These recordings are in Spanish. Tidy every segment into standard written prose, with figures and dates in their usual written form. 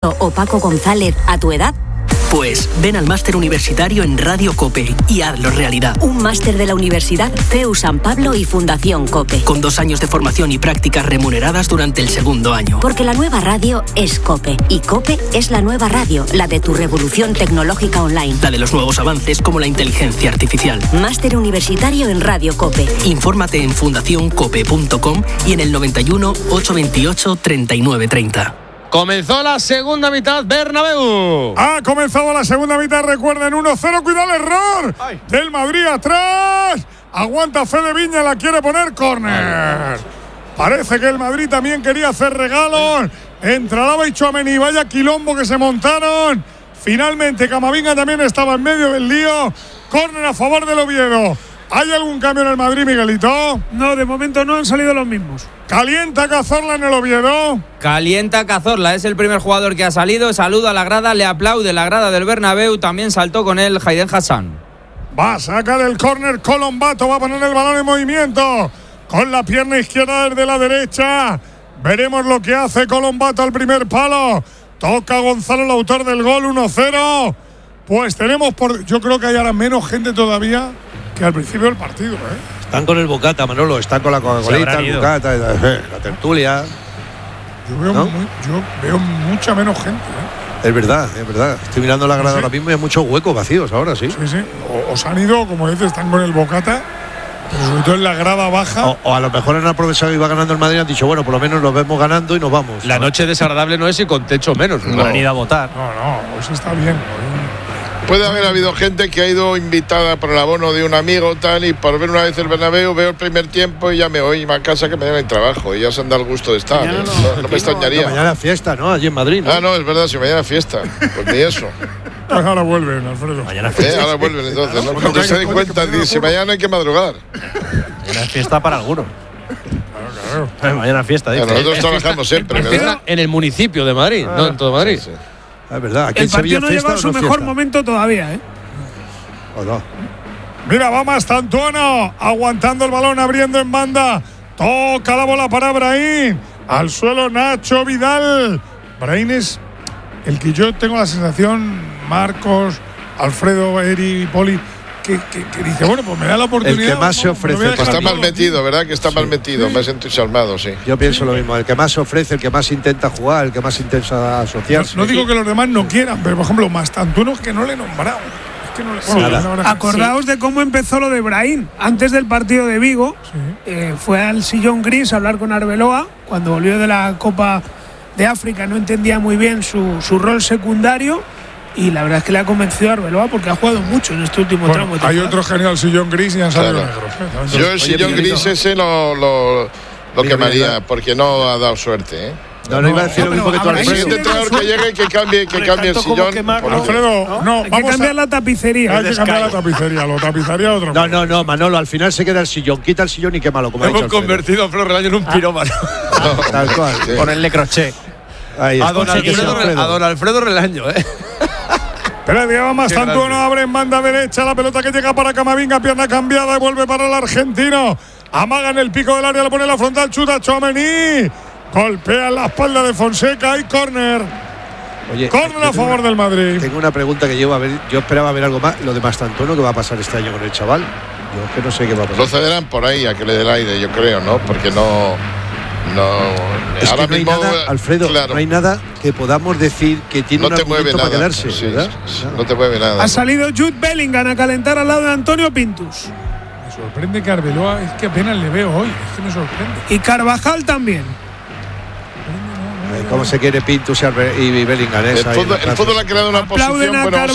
o Paco González a tu edad? Pues ven al máster universitario en Radio COPE y hazlo realidad. Un máster de la Universidad CEU San Pablo y Fundación COPE. Con 2 años de formación y prácticas remuneradas durante el segundo año. Porque la nueva radio es COPE. Y COPE es la nueva radio, la de tu revolución tecnológica online. La de los nuevos avances como la inteligencia artificial. Máster universitario en Radio COPE. Infórmate en fundacioncope.com y en el 91 828 3930. Comenzó la segunda mitad, Bernabéu. Ha comenzado la segunda mitad, recuerden, 1-0, cuidado el error del Madrid atrás. Aguanta Fede Viña, la quiere poner córner. Parece que el Madrid también quería hacer regalos. Entraba y Tchouaméni, vaya quilombo que se montaron. Finalmente Camavinga también estaba en medio del lío. Córner a favor del Oviedo. ¿Hay algún cambio en el Madrid, Miguelito? No, de momento no han salido los mismos. ¿Calienta Cazorla en el Oviedo? Calienta Cazorla, es el primer jugador que ha salido. Saluda a la grada, le aplaude la grada del Bernabéu. También saltó con él Hayden Hassan. Va a sacar el córner Colombato, va a poner el balón en movimiento. Con la pierna izquierda desde la derecha. Veremos lo que hace Colombato al primer palo. Toca Gonzalo, el autor del gol, 1-0. Pues tenemos yo creo que hay ahora menos gente todavía que al principio del partido, Están con el bocata, Manolo, están con la Coca-Colita, el bocata, la tertulia. Yo veo mucha menos gente, Es verdad. Estoy mirando la grada ahora mismo y hay muchos huecos vacíos ahora, sí. Sí. O se han ido, como dices, están con el bocata, pero sobre todo en la grada baja. O a lo mejor han aprovechado y va ganando el Madrid y han dicho, bueno, por lo menos nos vemos ganando y nos vamos. La noche desagradable no es y con techo menos. No han ido a votar. No, eso está bien. Puede haber habido gente que ha ido invitada por el abono de un amigo tal y por ver una vez el Bernabéu veo el primer tiempo y ya me voy a casa que mañana hay trabajo y ya se han dado el gusto de estar. No me extrañaría. Mañana fiesta, ¿no? Allí en Madrid, ¿no? No, es verdad, si mañana fiesta. Pues ni eso. Ahora vuelven, Alfredo. Mañana fiesta. Ahora vuelven entonces, ¿no? Porque se den cuenta, si mañana hay que madrugar. Mañana fiesta para algunos. Claro. Mañana fiesta, dice. Nosotros trabajamos siempre, ¿verdad? En el municipio de Madrid, no en todo Madrid. Sí. Es verdad, aquí el partido no llega a su mejor momento todavía, ¿O no? Mira, va Mastantuono, aguantando el balón, abriendo en banda. Toca la bola para Brahim. Al suelo Nacho Vidal. Brahim es el que yo tengo la sensación, Marcos, Alfredo, Eri, Poli, que dice, bueno, pues me da la oportunidad. El que más se ofrece. Está mal metido, ¿verdad? Que está mal metido, más entusiasmado, sí. Yo pienso lo mismo, el que más se ofrece, el que más intenta jugar, el que más intenta asociarse. No digo que los demás no quieran, pero por ejemplo, Mastantuono es que no le he nombrado. Acordaos de cómo empezó lo de Brahim. Antes del partido de Vigo, fue al sillón gris a hablar con Arbeloa. Cuando volvió de la Copa de África no entendía muy bien su rol secundario. Y la verdad es que le ha convencido a Arbeloa porque ha jugado mucho en este último tramo. Hay otro genial sillón gris y han salido negros. Yo el sillón gris ese lo quemaría porque no ha dado suerte, No iba a decir lo mismo que tú, Alfredo. El entrenador que llegue y que cambie el sillón. Alfredo, no, hay que cambiar la tapicería. Hay que cambiar la tapicería, lo tapizaría otro. No, Manolo, al final se queda el sillón. Quita el sillón y quémalo, como ha dicho Hemos convertido a Flor Relaño en un pirómano. Tal cual. Ponerle crochet. A don Alfredo Relaño, Pero llega Mastantuono, abre en banda derecha, la pelota que llega para Camavinga, pierna cambiada y vuelve para el argentino. Amaga en el pico del área, le pone la frontal, chuta Tchouaméni. Golpea en la espalda de Fonseca y córner. Córner a favor del Madrid. Tengo una pregunta que yo esperaba ver algo más. Lo de Mastantuono, ¿qué va a pasar este año con el chaval? Yo es que no sé qué va a pasar. Lo cederán por ahí a que le dé el aire, yo creo, ¿no? Porque no es ahora que no hay mismo, nada, Alfredo, no hay nada que podamos decir que tiene un argumento para quedarse, ¿verdad? No te mueve nada. Ha salido Jude Bellingham a calentar al lado de Antonio Pintus. Me sorprende que Arbeloa, es que apenas le veo hoy, es que me sorprende. Y Carvajal también. ¿Cómo se quiere Pintus y Bellingham? El fútbol ha creado una posición,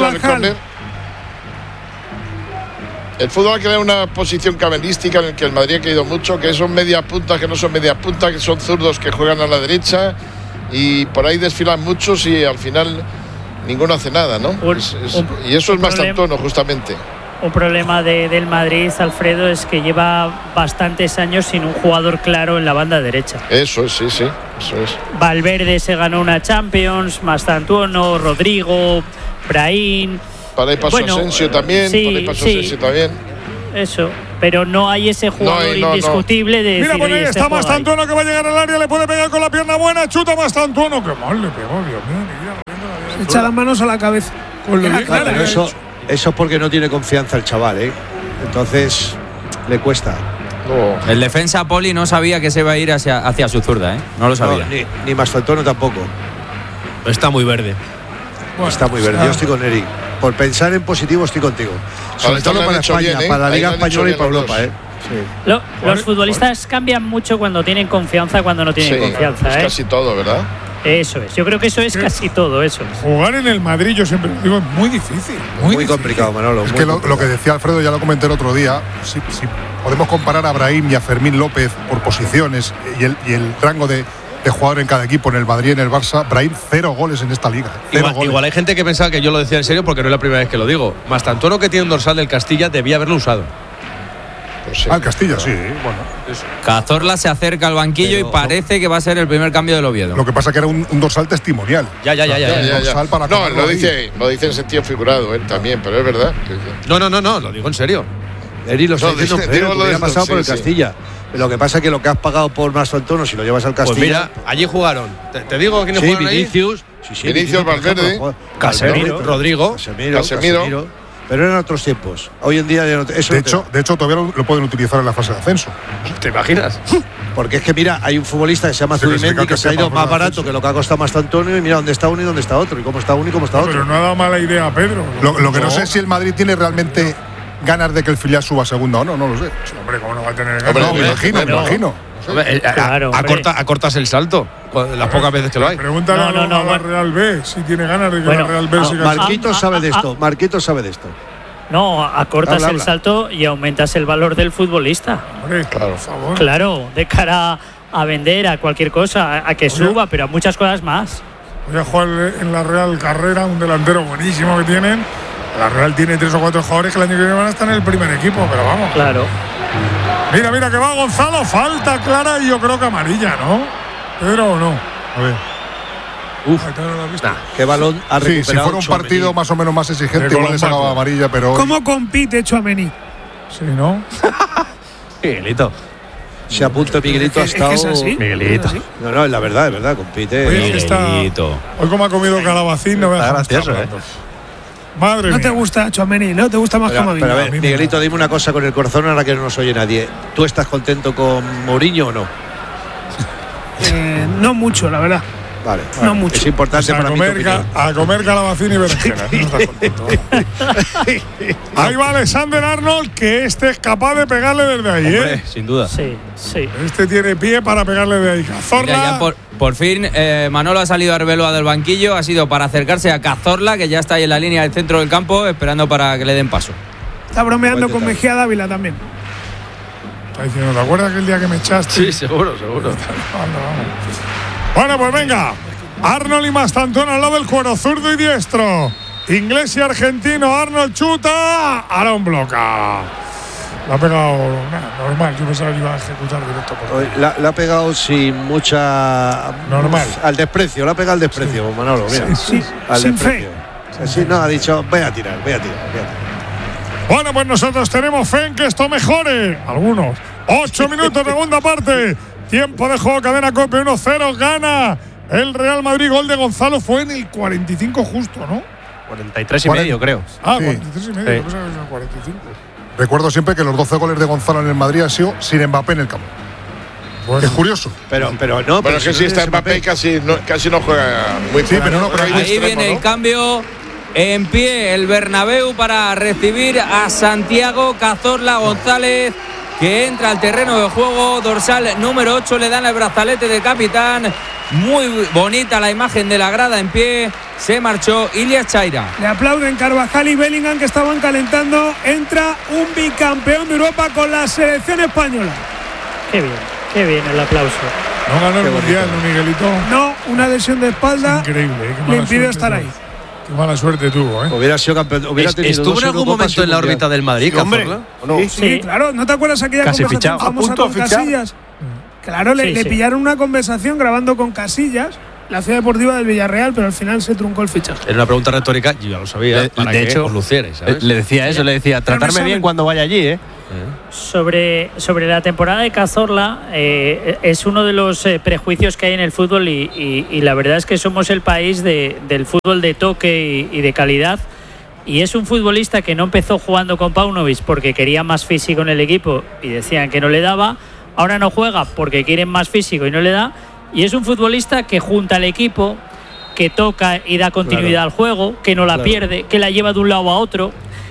el fútbol ha creado una posición cabalística en la que el Madrid ha caído mucho, que son medias puntas, que no son medias puntas, que son zurdos que juegan a la derecha y por ahí desfilan muchos y al final ninguno hace nada, ¿no? Y eso es Mastantuono, justamente. Un problema del Madrid, Alfredo, es que lleva bastantes años sin un jugador claro en la banda derecha. Eso es, sí, eso es. Valverde se ganó una Champions, Mastantuono, Rodrigo, Brahim. Para ahí pasó Asensio también, Asensio también. Eso. pero no hay ese jugador indiscutible de mira, decir, pues ahí este está juega ahí. Mastantuono que va a llegar al área, le puede pegar con la pierna buena, chuta Mastantuono, que mal le pegó, Dios mío. Echa las manos a la cabeza. Pero eso es porque no tiene confianza el chaval, ¿eh? Entonces le cuesta. El defensa Poli no sabía que se iba a ir hacia su zurda, ¿eh? No lo sabía. No, ni Mastantuono tampoco. Está muy verde. Bueno, está muy verde. Yo estoy con Eric. Por pensar en positivo estoy contigo. Sobre todo para España, para la Liga Española y para Europa, ¿eh? Sí. Los futbolistas cambian mucho cuando tienen confianza, cuando no tienen confianza, es casi todo, ¿verdad? Eso es. Yo creo que eso es casi todo, eso. Jugar en el Madrid, yo siempre lo digo, es muy difícil. Muy complicado, Manolo. Es que lo que decía Alfredo, ya lo comenté el otro día, si podemos comparar a Brahim y a Fermín López por posiciones y el rango de jugador en cada equipo, en el Madrid y en el Barça, Brahim 0 goles en esta liga. Igual hay gente que pensaba que yo lo decía en serio porque no es la primera vez que lo digo. Mastantuono, que tiene un dorsal del Castilla, debía haberlo usado. Pues sí. El Castilla, sí. Bueno. Cazorla se acerca al banquillo y parece que va a ser el primer cambio del Oviedo. Lo que pasa que era un dorsal testimonial. Ya. Un dorsal para no, lo dice en sentido figurado él también, pero es verdad. No, lo digo en serio. Eri lo está diciendo, pero ha pasado por el Castilla. Lo que pasa es que lo que has pagado por Mastantuono, si lo llevas al Castilla. Pues mira, allí jugaron. Te digo quiénes jugaron Vinicius, ahí. Vinicius, Valverde, Casemiro, Rodrigo, Casemiro. Pero eran otros tiempos. Hoy en día ya no, eso de hecho todavía lo pueden utilizar en la fase de ascenso. ¿Te imaginas? Porque es que mira, hay un futbolista que se llama Zubimendi que se ha ido más barato que lo que ha costado Mastantuono, y mira dónde está uno y dónde está otro, y cómo está uno y cómo está otro. Pero no ha dado mala idea, Pedro. Lo que no sé es si el Madrid tiene realmente ganas de que el filial suba a segunda o no, no lo sé. Hombre, ¿cómo no va a tener ganas? Me imagino. Acortas el salto las pocas veces que lo hay. Pregúntale a la Real B si tiene ganas de que la Real B siga. Marquitos sabe de esto. Marquitos sabe de esto. No, acortas el salto y aumentas el valor del futbolista. Hombre, claro, por favor. Claro, de cara a vender, a cualquier cosa, a que suba, pero a muchas cosas más. Voy a jugar en la Real Carrera, un delantero buenísimo que tienen. La Real tiene 3 o 4 jugadores que el año que viene van a estar en el primer equipo, pero vamos. Claro. Mira que va Gonzalo, falta clara y yo creo que amarilla, ¿no? ¿Pedro o no? A ver. Qué balón ha recuperado. Si fuera un partido más o menos más exigente, igual le sacaba amarilla, pero. ¿Cómo compite Tchouaméni? Sí, ¿no? Miguelito. Se apunta Miguelito, ha estado. ¿Es así? Miguelito. No, es la verdad, compite. Miguelito. Hoy como ha comido calabacín, no está gracioso, Madre mía. ¿No te gusta gusta Tchouaméni? ¿No te gusta más Camavinga? Pero a ver, Miguelito, dime una cosa con el corazón ahora que no nos oye nadie. ¿Tú estás contento con Mourinho o no? No mucho, la verdad. Vale. No mucho. Es importante para mí. A comer calabacín y berenjenas. No estás contento. Ahí va Alexander Arnold, que este es capaz de pegarle desde ahí. Hombre, sin duda. Sí. Este tiene pie para pegarle de ahí. Cazorla. Mira, ya por fin Manolo ha salido a Arbeloa del banquillo, ha sido para acercarse a Cazorla, que ya está ahí en la línea del centro del campo, esperando para que le den paso. Está bromeando con Mejía Dávila también. Está diciendo, ¿te acuerdas que el día que me echaste? Sí, seguro. Bueno, pues venga. Arnold y Mastantuono al lado del cuero zurdo y diestro. Inglés y argentino. Arnold chuta. Ahora un bloca. La ha pegado normal. Yo pensaba que iba a ejecutar directo. La ha pegado sin mucha. Normal. Al desprecio. La ha pegado al desprecio, Manolo. Mira. Sí, al sin desprecio. Sí, no, ha dicho, voy a tirar. Bueno, pues nosotros tenemos fe en que esto mejore. Algunos. 8 minutos, segunda parte. Tiempo de juego, cadena COPE 1-0. Gana el Real Madrid. Gol de Gonzalo fue en el 45 justo, ¿no? 43 y medio, creo. 43 y medio. Sí. Pues en el 45. Recuerdo siempre que los 12 goles de Gonzalo en el Madrid han sido sin Mbappé en el campo. Bueno. Es curioso. Pero es que si está Mbappé casi no juega muy bien. Ahí viene el cambio. En pie el Bernabéu para recibir a Santiago Cazorla González, que entra al terreno de juego. Dorsal número 8, le dan el brazalete de capitán. Muy bonita la imagen de la grada en pie. Se marchó Ilias Chaira. Le aplauden Carvajal y Bellingham, que estaban calentando. Entra un bicampeón de Europa con la selección española. Qué bien el aplauso. No ganó el mundial, ¿no, Miguelito? No, una lesión de espalda. Es increíble. Le impidió estar ahí. Qué mala suerte tuvo, ¿eh? Hubiera sido campeón. ¿Estuvo en algún momento en la órbita del Madrid, Cazorla? Sí, claro. ¿No te acuerdas aquella conversación famosa con Casillas? Claro, le pillaron una conversación grabando con Casillas la Ciudad Deportiva del Villarreal, pero al final se truncó el fichaje. Era una pregunta retórica, yo ya lo sabía, para de que hecho, os lucierais, ¿sabes? Le decía eso, le decía, tratarme bien cuando vaya allí, ¿eh? Sobre la temporada de Cazorla, es uno de los prejuicios que hay en el fútbol y la verdad es que somos el país del fútbol de toque y de calidad, y es un futbolista que no empezó jugando con Paunovic porque quería más físico en el equipo y decían que no le daba, ahora no juega porque quieren más físico y no le da, y es un futbolista que junta al equipo, que toca y da continuidad al juego, que no la pierde, que la lleva de un lado a otro,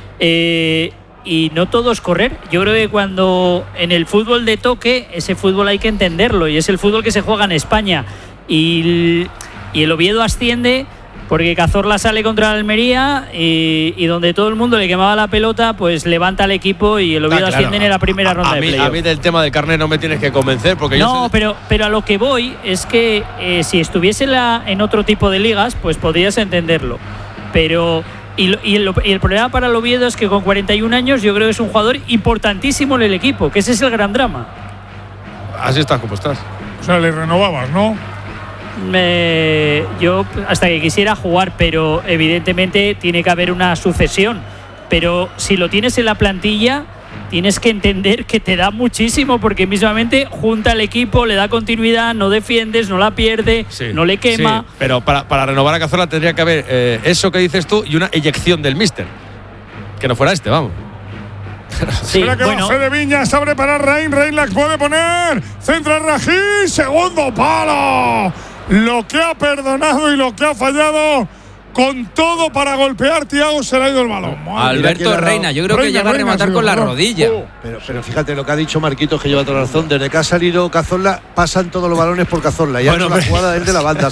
y no todo es correr. Yo creo que cuando en el fútbol de toque, ese fútbol hay que entenderlo, y es el fútbol que se juega en España, y el Oviedo asciende porque Cazorla sale contra la Almería y donde todo el mundo le quemaba la pelota, pues levanta al equipo y el Oviedo asciende en la primera ronda de playoff. A mí del tema del carnet no me tienes que convencer porque no, pero a lo que voy es que si estuviese en otro tipo de ligas, pues podrías entenderlo, pero el problema para el Oviedo es que con 41 años yo creo que es un jugador importantísimo en el equipo, que ese es el gran drama. Así estás como estás. O sea, le renovabas, ¿no? Yo hasta que quisiera jugar, pero evidentemente tiene que haber una sucesión, pero si lo tienes en la plantilla tienes que entender que te da muchísimo, porque mismamente junta al equipo, le da continuidad, no defiendes, no la pierde, no le quema. Sí, pero para renovar a Cazorla tendría que haber eso que dices tú y una eyección del míster, que no fuera vamos. Sí, bueno. Fede Viñas abre para Rain la puede poner, centra Rají, segundo palo. Lo que ha perdonado y lo que ha fallado, con todo para golpear, Thiago, se le ha ido el balón. Alberto Reina, yo creo que llega a rematar con la rodilla. Pero fíjate lo que ha dicho Marquitos, que lleva toda la razón. Desde que ha salido Cazorla, pasan todos los balones por Cazorla. Y la jugada es de la banda.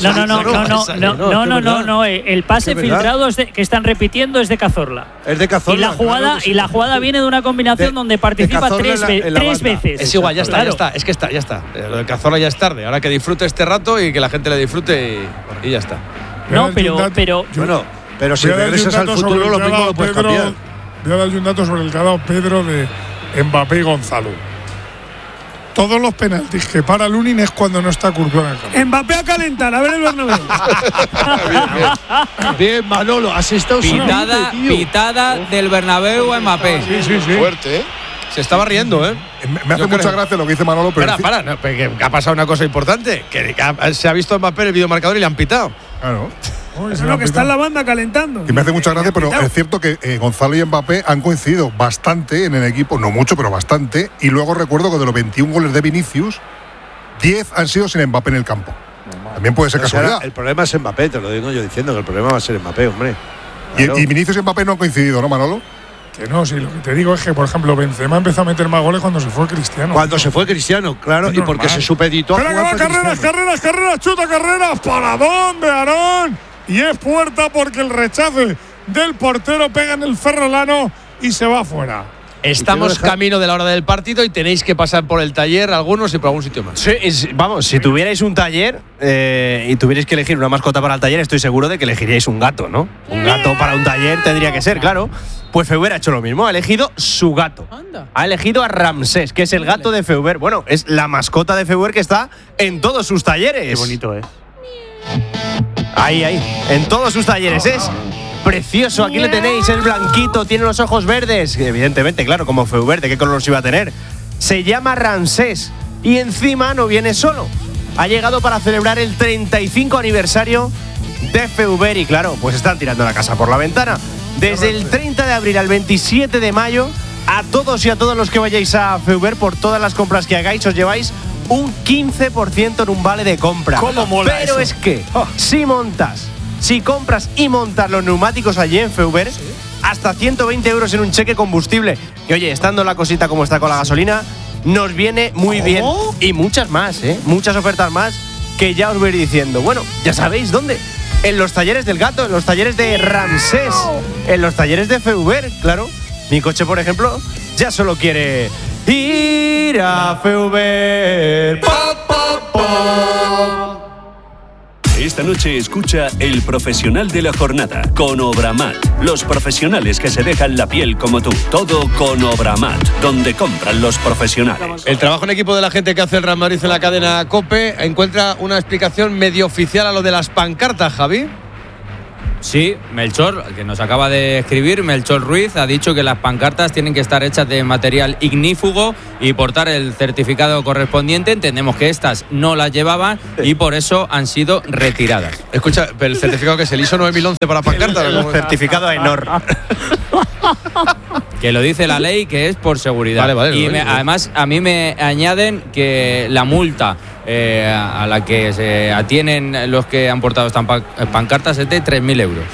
No. El pase filtrado que están repitiendo es de Cazorla. Es de Cazorla. Y la jugada viene de una combinación donde participa tres veces. Es igual, ya está. Es que ya está. Lo de Cazorla ya es tarde. Ahora que disfrute este rato y que la gente le disfrute y ya está. No, pero pero si regresas al futuro, lo mismo lo puedes cambiar. Voy a darle un dato sobre el que ha dado Pedro de Mbappé y Gonzalo. Todos los penaltis que para Lunin es cuando no está Courtois en el campo. Mbappé a calentar, a ver el Bernabéu. Bien, Manolo, has estado pitada del Bernabéu a Mbappé. Sí. Fuerte, ¿eh? Se estaba riendo, ¿eh? Me hace mucha gracia lo que dice Manolo, pero que ha pasado una cosa importante, que se ha visto a Mbappé en el videomarcador y le han pitado. Claro. Es lo que está en la banda calentando. Y me hace mucha gracia, pero es cierto que Gonzalo y Mbappé han coincidido bastante en el equipo, no mucho, pero bastante. Y luego recuerdo que de los 21 goles de Vinicius, 10 han sido sin Mbappé en el campo. También puede ser casualidad. El problema es Mbappé, te lo digo yo diciendo que el problema va a ser Mbappé, hombre. Claro. Y Vinicius y Mbappé no han coincidido, ¿no, Manolo? Que no, sí, lo que te digo es que, por ejemplo, Benzema empezó a meter más goles cuando se fue Cristiano. Se fue Cristiano, claro, y porque se supeditó a jugar. Carreras, chuta Carreras, paradón de Aarón. Y es puerta porque el rechace del portero pega en el ferrolano y se va afuera. Estamos camino de la hora del partido y tenéis que pasar por el taller algunos y por algún sitio más. Sí, vamos, si tuvierais un taller y tuvierais que elegir una mascota para el taller, estoy seguro de que elegiríais un gato, ¿no? Un gato para un taller tendría que ser, claro. Pues Feuber ha hecho lo mismo, ha elegido su gato. Ha elegido a Ramsés, que es el gato de Feuber. Bueno, es la mascota de Feuber que está en todos sus talleres. Qué bonito, ¿eh? Ahí, en todos sus talleres. Es precioso, aquí le tenéis, es blanquito, tiene los ojos verdes. Evidentemente, claro, como Feuber, ¿de qué color los iba a tener? Se llama Ramsés y encima no viene solo. Ha llegado para celebrar el 35 aniversario de Feuber y claro, pues están tirando la casa por la ventana. Desde el 30 de abril al 27 de mayo, a todos y a todos los que vayáis a Feuber, por todas las compras que hagáis, os lleváis un 15% en un vale de compra. ¿Cómo mola Pero eso? Es que, si compras y montas los neumáticos allí en Feuber, hasta 120 euros en un cheque combustible. Y oye, estando la cosita como está con la gasolina, nos viene muy bien. Y muchas más, muchas ofertas más que ya os voy a ir diciendo. Bueno, ya sabéis dónde. En los talleres del gato, en los talleres de Ramsés, en los talleres de Feuber, claro. Mi coche, por ejemplo, ya solo quiere ir a Feuber. Esta noche escucha El Profesional de la Jornada con Obramat. Los profesionales que se dejan la piel como tú. Todo con Obramat, donde compran los profesionales. El trabajo en equipo de la gente que hace el Real Madrid en la cadena COPE encuentra una explicación medio oficial a lo de las pancartas, Javi. Sí, Melchor, que nos acaba de escribir, Melchor Ruiz, ha dicho que las pancartas tienen que estar hechas de material ignífugo y portar el certificado correspondiente. Entendemos que estas no las llevaban y por eso han sido retiradas. Escucha, pero el certificado que es el ISO 9011 para pancartas. El certificado ENOR. Que lo dice la ley, que es por seguridad. Vale, y además a mí me añaden que la multa a la que se atienen los que han portado estas pancartas es de 3.000 euros.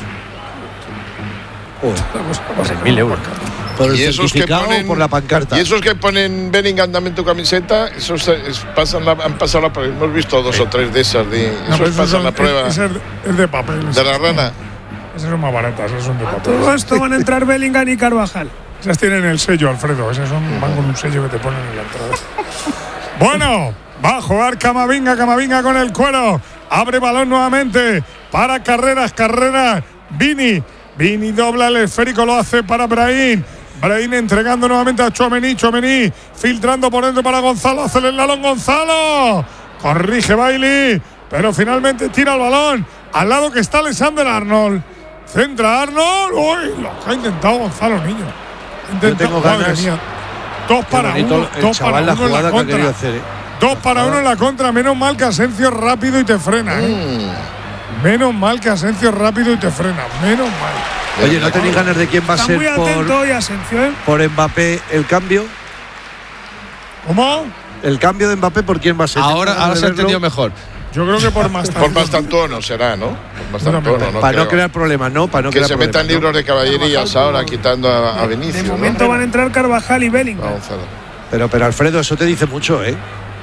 3.000 euros. ¿Por el ¿Y esos que certificado ponen, o por la pancarta? Y esos que ponen Bellingham dame tu camiseta, esos han pasado la prueba. Hemos visto 2 o 3 de esas. Esos pasan la prueba. Es de papel. De la rana. Esas son más baratas, esas son de papel. Todo esto van a entrar Bellingham y Carvajal. Esas tienen el sello, Alfredo. Esas van con un sello que te ponen en la entrada. Bueno, va a jugar Camavinga con el cuero. Abre balón nuevamente para Carreras. Vini dobla el esférico, lo hace para Brahim entregando nuevamente a Tchouaméni, filtrando por dentro para Gonzalo, hace el balón Gonzalo, corrige Bailey, pero finalmente tira el balón al lado que está Alexander Arnold, centra Arnold. Uy, lo que ha intentado Gonzalo, niño. Yo tengo ganas. 2 para 1, 2 para 1 en la contra. 2 para 1 en la contra. Menos mal que Asencio rápido y te frena. Menos mal que Asencio rápido y te frena. Menos mal. Oye, ¿no tenéis ganas de quién va a ser muy atento hoy, Asencio, por Mbappé el cambio? ¿Cómo? El cambio de Mbappé, ¿por quién va a ser? Ahora se ha entendido mejor. Yo creo que por Mastantuono será, ¿no? Para no crear problemas, ¿no? Para no que crear se problemas, metan libros de caballerías ahora, quitando a Vinicius. De momento van a entrar Carvajal y Bellingham. Pero Alfredo, eso te dice mucho, ¿eh?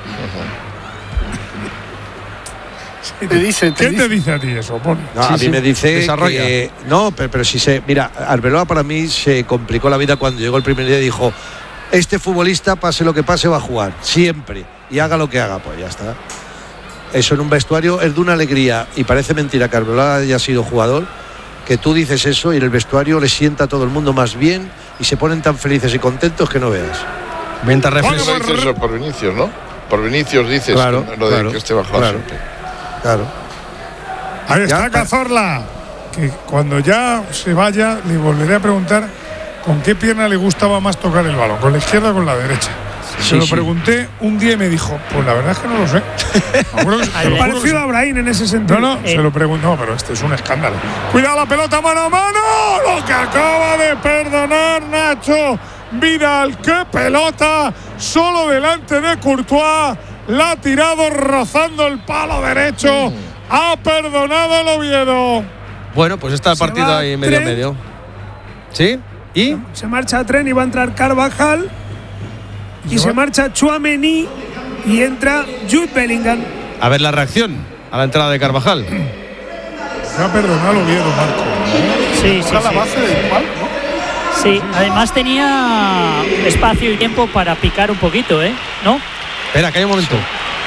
¿Qué te dice a ti eso, Poli? No, a mí me dice que, no, pero si se... Mira, Arbeloa para mí se complicó la vida cuando llegó el primer día y dijo: este futbolista, pase lo que pase, va a jugar, siempre, y haga lo que haga, pues ya está. Eso en un vestuario es de una alegría, y parece mentira que Arbeloa haya sido jugador, que tú dices eso y en el vestuario le sienta a todo el mundo más bien y se ponen tan felices y contentos que no veas. Mientras reflexión. Dices eso por Vinicius, ¿no? Por Vinicius dices, claro, lo de que esté bajado siempre. Claro. Ahí está Cazorla, que cuando ya se vaya le volveré a preguntar con qué pierna le gustaba más tocar el balón, con la izquierda o con la derecha. Se lo pregunté un día y me dijo: pues la verdad es que no lo sé. Parecido a Brahim en ese sentido. No, se lo preguntó. No, pero este es un escándalo. Cuidado la pelota, mano a mano. Lo que acaba de perdonar Nacho Vidal. ¡Qué pelota! Solo delante de Courtois. La ha tirado rozando el palo derecho. Ha perdonado el Oviedo. Bueno, pues está el partido ahí medio. ¿Sí? ¿Y? Se marcha a Tren y va a entrar Carvajal. Y se marcha Tchouaméni y entra Jude Bellingham. A ver la reacción a la entrada de Carvajal. Se ha perdonado el Oviedo, Marco. Sí. La base del palo, ¿no? Sí, además tenía espacio y tiempo para picar un poquito, ¿no? Espera, que hay un momento.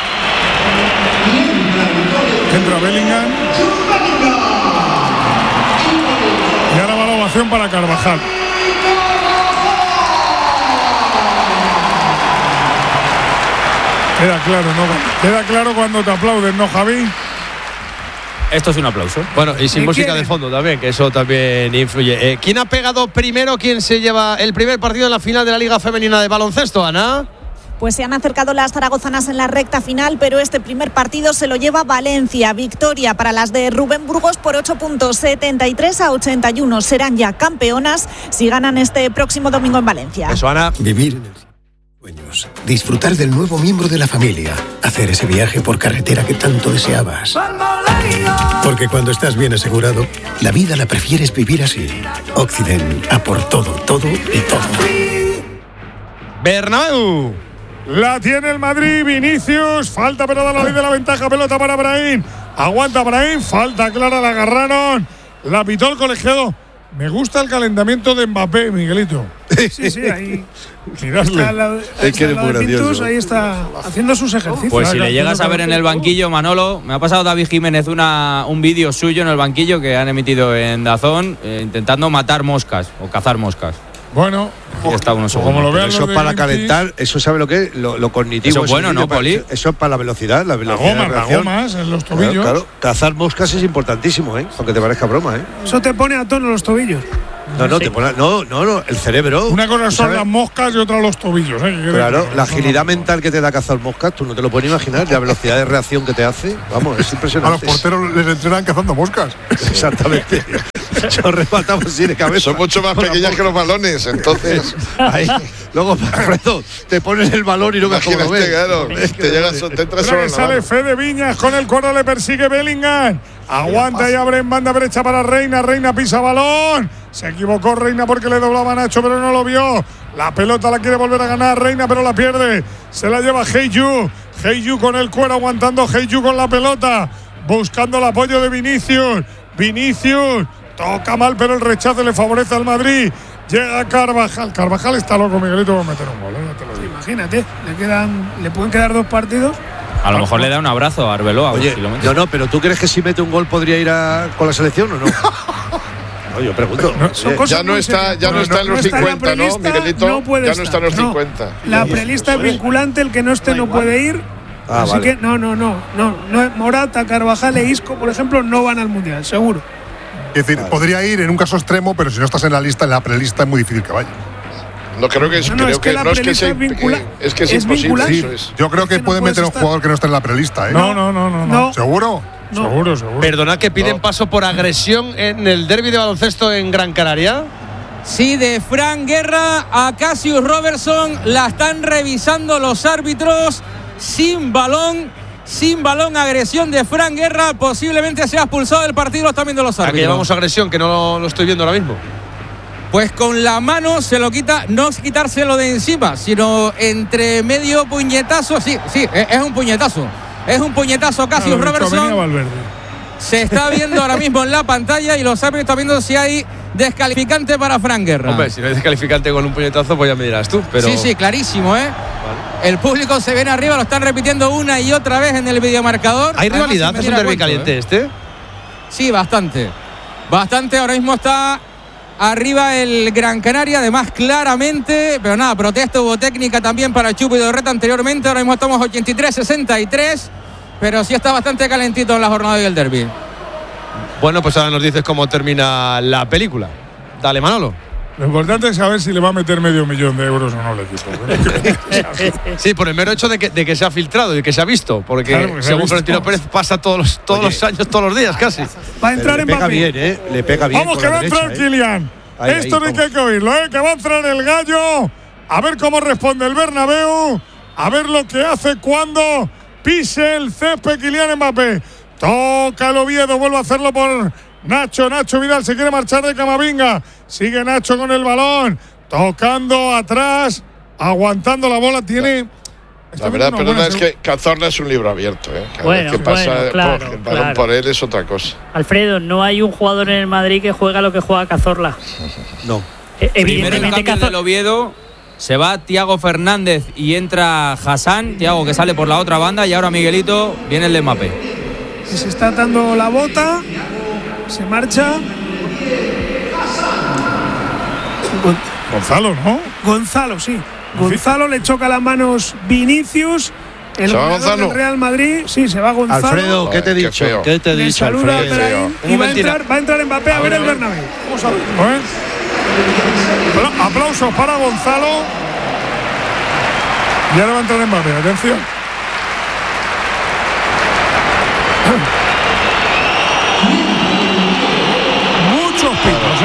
Entra Bellingham. Y ahora va la ovación para Carvajal. Queda claro, ¿no? Queda claro cuando te aplauden, ¿no, Javi? Esto es un aplauso. Bueno, y sin música de fondo también, que eso también influye. ¿Quién ha pegado primero? ¿Quién se lleva el primer partido en la final de la Liga Femenina de Baloncesto, Ana? Pues se han acercado las zaragozanas en la recta final, pero este primer partido se lo lleva Valencia. Victoria para las de Rubén Burgos por 8 puntos, 73-81. Serán ya campeonas si ganan este próximo domingo en Valencia. Eso, Ana. Vivir en el sueños, disfrutar del nuevo miembro de la familia, hacer ese viaje por carretera que tanto deseabas. Porque cuando estás bien asegurado, la vida la prefieres vivir así. Occident, a por todo, todo y todo. Bernabéu. La tiene el Madrid, Vinicius. Falta, pero da la ley de la ventaja. Pelota para Brahim. Aguanta Brahim. Falta clara, la agarraron. La pitó el colegiado. Me gusta el calentamiento de Mbappé, Miguelito. Sí, ahí. Mirarle. Es que está Pintus, ahí está haciendo sus ejercicios. Pues si le llegas a ver en el banquillo, Manolo, me ha pasado David Jiménez un vídeo suyo en el banquillo que han emitido en DAZN intentando matar moscas o cazar moscas. Bueno, está unos como lo vean eso los de para Greenpeace, calentar, eso sabe lo que es, lo cognitivo. Eso es bueno, ¿no, Poli? Eso es para la velocidad, las gomas en los tobillos. Claro, cazar moscas es importantísimo, aunque te parezca broma, Eso te pone a tono los tobillos. Te pone, no, el cerebro. Una cosa son las moscas y otra los tobillos. Claro, la agilidad mental que te da cazar moscas, tú no te lo puedes imaginar, la velocidad de reacción que te hace, vamos, es impresionante. A los porteros les entrenan cazando moscas. Exactamente. Nos rematamos así de cabeza. Son mucho más pequeñas que los balones, entonces. Ahí. Luego, Alfredo, te pones el balón y no ves cómo lo ves. Claro, te entras solo en la sale Fede Viñas con el cuerno, le persigue Bellingham. Aguanta y abre en banda derecha para Reina. Reina pisa balón. Se equivocó Reina porque le doblaba a Nacho, pero no lo vio. La pelota la quiere volver a ganar Reina, pero la pierde. Se la lleva Heiyu. Heiyu con el cuero, aguantando Heiyu con la pelota. Buscando el apoyo de Vinicius. Vinicius. Toca mal, pero el rechazo le favorece al Madrid. Llega Carvajal. Carvajal está loco, Miguelito, va a meter un gol. Ya te lo digo. Imagínate, le pueden quedar 2 partidos. A lo mejor le da un abrazo a Arbeloa. Oye, no, pero ¿tú crees que si mete un gol podría ir con la selección o no? No, yo pregunto. Ya no está en los 50, ¿no, Miguelito? Ya no está en los 50. La prelista es vinculante, el que no esté no puede ir. Así que no. Morata, Carvajal e Isco, por ejemplo, no van al Mundial, seguro. Es decir, podría ir en un caso extremo, pero si no estás en la lista, en la prelista es muy difícil que vaya. No creo que es, es que es imposible. Sí, yo creo que pueden meter a un jugador que no esté en la prelista, No. ¿Seguro? No. Seguro. Perdona, que piden paso por agresión en el derbi de baloncesto en Gran Canaria. Sí, de Fran Guerra a Cassius Robertson. La están revisando los árbitros. Sin balón, agresión de Fran Guerra. Posiblemente sea expulsado del partido. Lo están viendo los árbitros. Aquí llevamos agresión, que no lo estoy viendo ahora mismo. Pues con la mano se lo quita, no es quitárselo de encima, sino entre medio puñetazo. Sí, es un puñetazo. Es un puñetazo Cassius Robertson. Se está viendo ahora mismo en la pantalla y los árbitros están viendo si hay descalificante para Fran Guerra. Hombre, si no hay descalificante con un puñetazo, pues ya me dirás tú. Pero... Sí, clarísimo, Vale. El público se viene arriba, lo están repitiendo una y otra vez en el videomarcador. ¿Hay rivalidad? ¿Es un derbi caliente este? Sí, bastante. Ahora mismo está arriba el Gran Canaria, además claramente, pero nada, protesta, hubo técnica también para Chupo y Dorreta anteriormente. Ahora mismo estamos 83-63, pero sí está bastante calentito en la jornada del derbi. Bueno, pues ahora nos dices cómo termina la película. Dale, Manolo. Lo importante es saber si le va a meter €500,000 o no al equipo. Sí, por el mero hecho de que se ha filtrado y que se ha visto, porque claro, según Florentino Pérez pasa todos los años, todos los días casi. Va a entrar Mbappé. Le pega bien. Vamos, que va a entrar Kylian. Esto no hay que oírlo, que va a entrar el gallo. A ver cómo responde el Bernabéu. A ver lo que hace cuando pise el césped Kylian Mbappé. Toca el Oviedo, vuelve a hacerlo por Nacho Vidal, se quiere marchar de Camavinga. Sigue Nacho con el balón, tocando atrás, aguantando la bola. La verdad, perdona, es que Cazorla es un libro abierto. Cada vez que pasa el balón por él es otra cosa. Alfredo, no hay un jugador en el Madrid que juega lo que juega Cazorla. No. Evidentemente, cambio del Oviedo. Se va Thiago Fernández y entra Hassan. Thiago que sale por la otra banda y ahora Miguelito viene el de Mbappé. Se está dando la bota. Se marcha. Gonzalo, ¿no? Gonzalo, sí. Gonzalo le choca las manos Vinicius. El jugador del Real Madrid. Sí, se va Gonzalo. Alfredo, ¿qué te he dicho? ¿Qué te he dicho, Alfredo? Y va a entrar Mbappé a ver el Bernabéu. Vamos a ver. Aplausos para Gonzalo. Y ahora va a entrar Mbappé. Atención. Muchos pitos,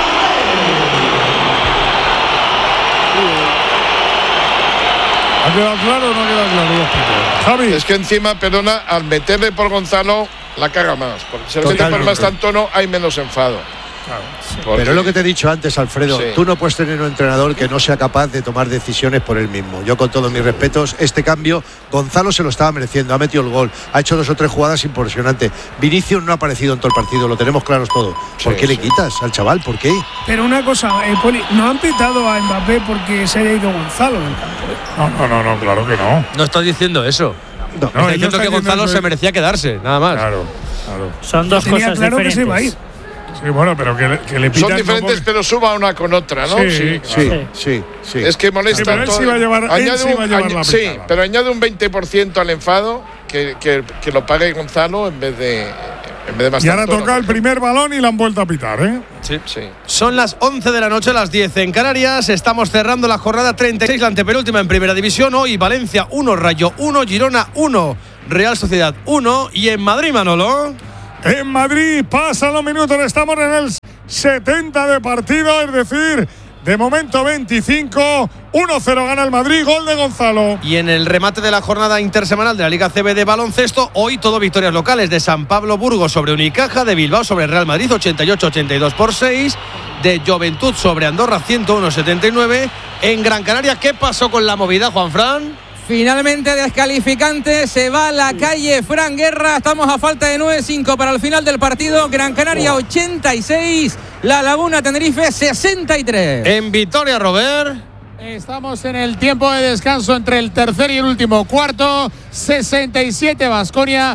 ¿Ha quedado claro o no ha quedado claro los pitos? Javi. Es que encima, perdona, al meterle por Gonzalo la caga más. Porque si le mete por más tanto no hay menos enfado. Pero es lo que te he dicho antes, Alfredo. Tú no puedes tener un entrenador que no sea capaz de tomar decisiones por él mismo. Yo, con todos mis respetos, este cambio, Gonzalo se lo estaba mereciendo. Ha metido el gol, ha hecho 2 o 3 jugadas impresionantes. Vinicius no ha aparecido en todo el partido, lo tenemos claros todo. ¿Por qué le quitas al chaval? ¿Por qué? Pero una cosa, Poli, no han pitado a Mbappé porque se haya ido Gonzalo del campo. No, claro que no. No estás diciendo eso. No, está diciendo que Gonzalo se merecía quedarse, nada más. Claro. Son dos cosas claro diferentes. Que se iba a ir. Sí, bueno, pero que le pitan. Son diferentes, pero suba una con otra, ¿no? Sí. Es que molesta. Pero él sí va a llevar, la sí, pitada. pero añade un 20% al enfado que lo pague Gonzalo en vez de más. Y ahora toca el primer balón y la han vuelto a pitar, ¿eh? Sí. Son las 11 de la noche, las 10 en Canarias. Estamos cerrando la jornada 36, la antepenúltima en Primera División. Hoy Valencia 1, Rayo 1, Girona 1, Real Sociedad 1. Y en Madrid, Manolo. En Madrid pasan los minutos, estamos en el 70 de partido, es decir, de momento 25, 1-0 gana el Madrid, gol de Gonzalo. Y en el remate de la jornada intersemanal de la Liga CB de baloncesto, hoy todo victorias locales de San Pablo Burgos sobre Unicaja, de Bilbao sobre Real Madrid 88-82 por 6, de Juventud sobre Andorra 101-79. En Gran Canaria, ¿qué pasó con la movida, Juanfran? Finalmente descalificante, se va a la calle Fran Guerra. Estamos a falta de 9-5 para el final del partido. Gran Canaria 86, La Laguna Tenerife 63. En Vitoria, Robert. Estamos en el tiempo de descanso entre el tercer y el último cuarto. 67 Baskonia,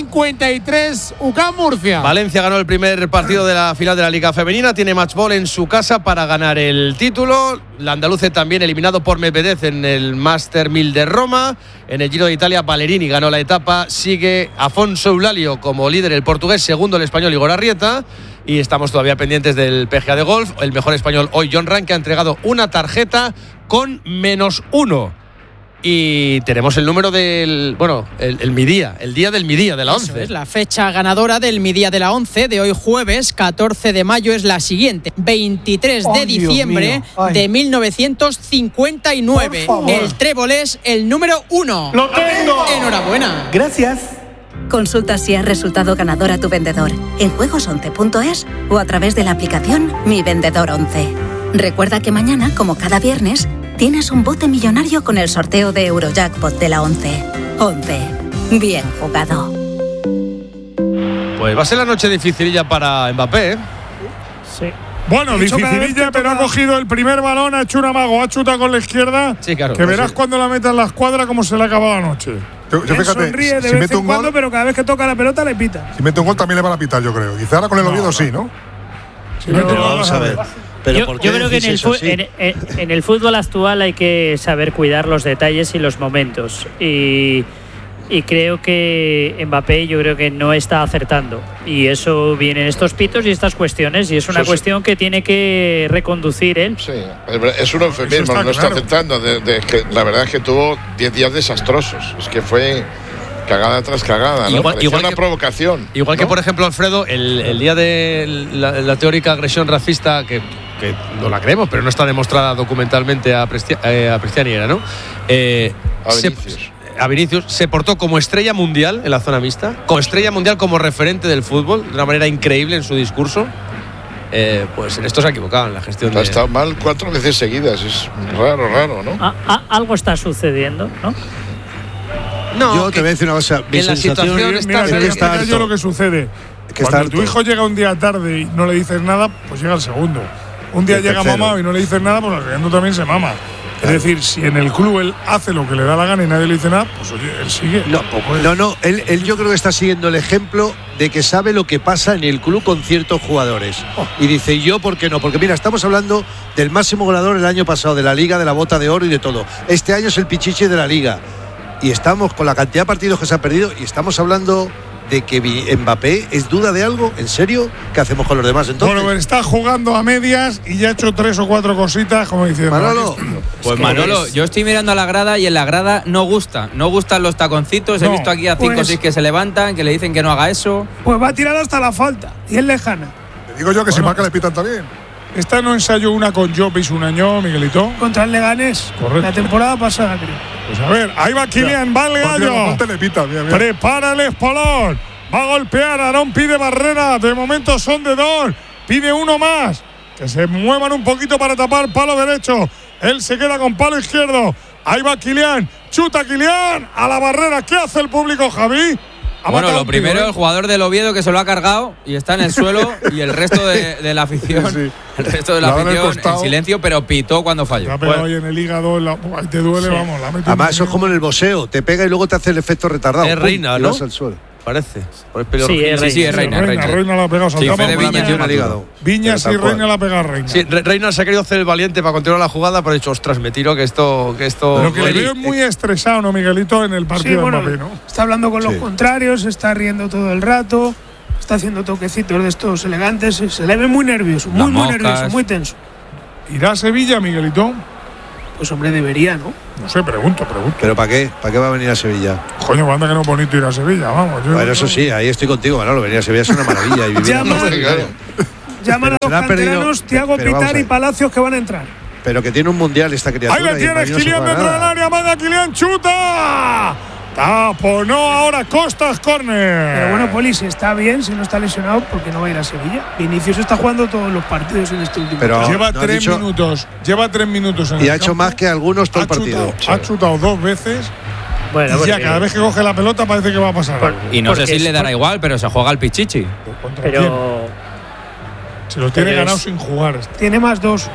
53 UCAM Murcia. Valencia ganó el primer partido de la final de la Liga Femenina. Tiene match ball en su casa para ganar el título. La andaluce también eliminado por Medvedev en el Master 1000 de Roma. En el Giro de Italia, Ballerini ganó la etapa. Sigue Afonso Eulalio como líder, el portugués. Segundo, el español Igor Arrieta. Y estamos todavía pendientes del PGA de golf. El mejor español hoy, John Ram, que ha entregado una tarjeta con -1. Y tenemos el número del, el Midía, el día del Midía de la 11. Es la fecha ganadora del Midía de la 11 de hoy jueves 14 de mayo es la siguiente, 23 de diciembre de 1959. El trébol es el número 1. ¡Lo tengo! Enhorabuena. Gracias. Consulta si has resultado ganador a tu vendedor en juegos11.es o a través de la aplicación Mi Vendedor 11. Recuerda que mañana, como cada viernes, tienes un bote millonario con el sorteo de Eurojackpot de la 11. 11. Bien jugado. Pues va a ser la noche dificililla para Mbappé, ¿eh? Sí. Bueno, dificililla, pero ha cogido el primer balón, ha hecho un amago, ha chutado con la izquierda. Sí, claro. Que verás cuando la meta en la escuadra cómo se le ha acabado anoche. Fíjate, sonríe de vez en cuando, pero cada vez que toca la pelota le pita. Si mete un gol también le van a pitar, yo creo. Dice ahora con el Oviedo sí, ¿no? Vamos a ver. Yo creo que en el fútbol actual hay que saber cuidar los detalles y los momentos. Y creo que Mbappé no está acertando. Y eso viene en estos pitos y estas cuestiones. Y es una cuestión que tiene que reconducir él. Sí, es un eufemismo, no está acertando. Que la verdad es que tuvo 10 días desastrosos. Es que fue cagada tras cagada, ¿no? Igual una provocación. Igual que, por ejemplo, Alfredo, el día de la teórica agresión racista, que no la creemos, pero no está demostrada documentalmente a Prestiani, ¿no? A Vinicius se portó como estrella mundial en la zona mixta, como estrella mundial, como referente del fútbol, de una manera increíble en su discurso. Pues en esto se ha equivocado en la gestión. Ha estado mal 4 veces seguidas, es raro, ¿no? Algo está sucediendo, ¿no? No, yo te voy a decir una cosa. Mi sensación es que está harto. Yo lo que sucede. Cuando tu hijo llega un día tarde y no le dices nada, pues llega el segundo. Un día llega mamá y no le dices nada, pues el segundo también se mama. Es decir, si en el club él hace lo que le da la gana y nadie le dice nada, pues oye, él sigue. No, él yo creo que está siguiendo el ejemplo de que sabe lo que pasa en el club con ciertos jugadores. Y dice, yo, ¿por qué no? Porque mira, estamos hablando del máximo goleador el año pasado, de la Liga, de la Bota de Oro y de todo. Este año es el pichichi de la Liga. Y estamos con la cantidad de partidos que se ha perdido y estamos hablando de que Mbappé es duda de algo. ¿En serio? ¿Qué hacemos con los demás entonces? Bueno, está jugando a medias y ya ha hecho 3 o 4 cositas, como diciendo Manolo. Pues Manolo, yo estoy mirando a la grada y en la grada no gustan los taconcitos. He visto aquí a 5 o 6 que se levantan, que le dicen que no haga eso. Pues va a tirar hasta la falta y es lejana. Te digo yo que si marca le pitan también. Esta no ensayó una con Jopis un año, Miguelito. Contra el Leganés. Correcto. La temporada pasada, creo. Pues a ver, ahí va Kylian, va el gallo. Prepara el espolón. Va a golpear, Aarón pide barrera. De momento son de 2. pide uno más. Que se muevan un poquito para tapar palo derecho. Él se queda con palo izquierdo. Ahí va Kylian. Chuta Kylian a la barrera. ¿Qué hace el público, Javi? Bueno, lo primero, el jugador del Oviedo que se lo ha cargado y está en el suelo, y el resto de la afición, Sí. el resto de la afición en silencio, pero pitó cuando falló. Te ha pegado ahí en el hígado, ahí te duele, vamos. La Además, eso es como en el boxeo, te pega y luego te hace el efecto retardado. Es Reina, y ¿no? vas al suelo. Parece. Sí, es Reina. Reina la ha pegado. Sí, Fede Viñas tiene un hígado. Viñas y Reina la ha pegado Reina. Sí, Reina se ha querido hacer el valiente para continuar la jugada, pero ha dicho, ostras, me tiro que esto. Lo que le veo es muy estresado, ¿no, Miguelito? En el partido de Mbappé, ¿no? Está hablando con los contrarios, está riendo todo el rato, está haciendo toquecitos de estos elegantes. Se le ve muy nervioso, muy nervioso, muy tenso. ¿Irá a Sevilla, Miguelito? Pues hombre, debería, ¿no? No sé, pregunto. ¿Pero para qué? ¿Para qué va a venir a Sevilla? Coño, anda que no es bonito ir a Sevilla, vamos. Bueno, eso sí, ahí estoy contigo, Manolo. Venir a Sevilla es una maravilla. Y vivir Llaman a los canteranos Thiago Pitar y Palacios que van a entrar. Pero que tiene un mundial esta criatura. Ahí le tienes, Kylian dentro del área, manda Kylian, chuta. Taponó ahora Costas, córner. Pero bueno, Poli, si está bien, si no está lesionado, ¿por qué no va a ir a Sevilla? Vinicius está jugando todos los partidos en este último Pero lleva 3 minutos. Lleva 3 minutos en y el ha hecho campo. más que algunos todo el partido. Ha chutado 2 veces. Bueno, y ya cada vez que coge la pelota parece que va a pasar algo. Y no sé si le dará igual, pero se juega al Pichichi. Pero se lo tiene ganado sin jugar. Tiene más 2.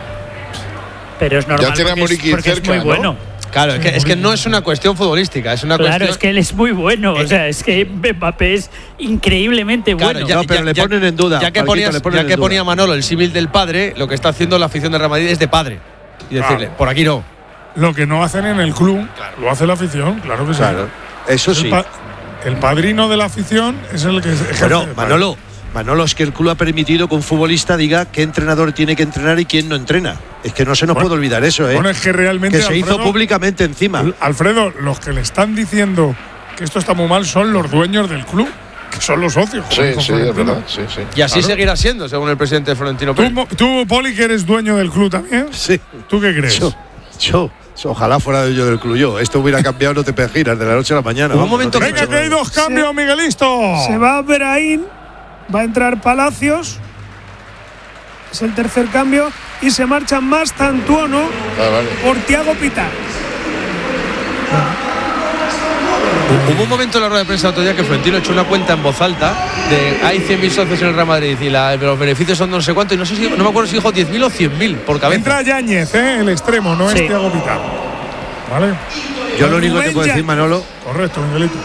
Pero es normal. Ya tiene a Muriqui porque cerca, es muy ¿no? bueno. Claro, es que no es una cuestión futbolística, es una Claro, cuestión. es que él es muy bueno. O sea, es que Mbappé es increíblemente bueno. pero le ponen en duda. Ya que ponía Manolo el símil del padre, lo que está haciendo la afición de Real Madrid es de padre. Y decirle, por aquí no. Lo que no hacen en el club, lo hace la afición, claro que sí. Claro, eso sí. El padrino de la afición es el que ejerce. Bueno, Manolo, es que el club ha permitido que un futbolista diga qué entrenador tiene que entrenar y quién no entrena. Es que no se nos puede olvidar eso, ¿eh? Bueno, es que realmente. Que se hizo públicamente encima. Alfredo, los que le están diciendo que esto está muy mal son los dueños del club, que son los socios. Sí, es verdad. Sí. Y así seguirá siendo, según el presidente Florentino Pérez. ¿Tú, Poli, que eres dueño del club también? Sí. ¿Tú qué crees? Yo. Ojalá fuera yo del club yo. Esto hubiera cambiado, no te giras de la noche a la mañana. Un momento. Venga, que hay 2 cambios, Miguelisto. Se va Brahim, va a entrar Palacios. Es el tercer cambio. Y se marcha Mastantuono por Thiago Pitar. Hubo un momento en la rueda de prensa el otro día que Florentino echó una cuenta en voz alta de hay 100.000 socios en el Real Madrid y los beneficios son no sé cuánto, y no me acuerdo si dijo 10.000 o 100.000 por cabeza. Entra Yáñez, el extremo, no es Thiago Pitar. ¿Vale? Yo lo único que te puedo decir, Manolo. Correcto, Miguelito.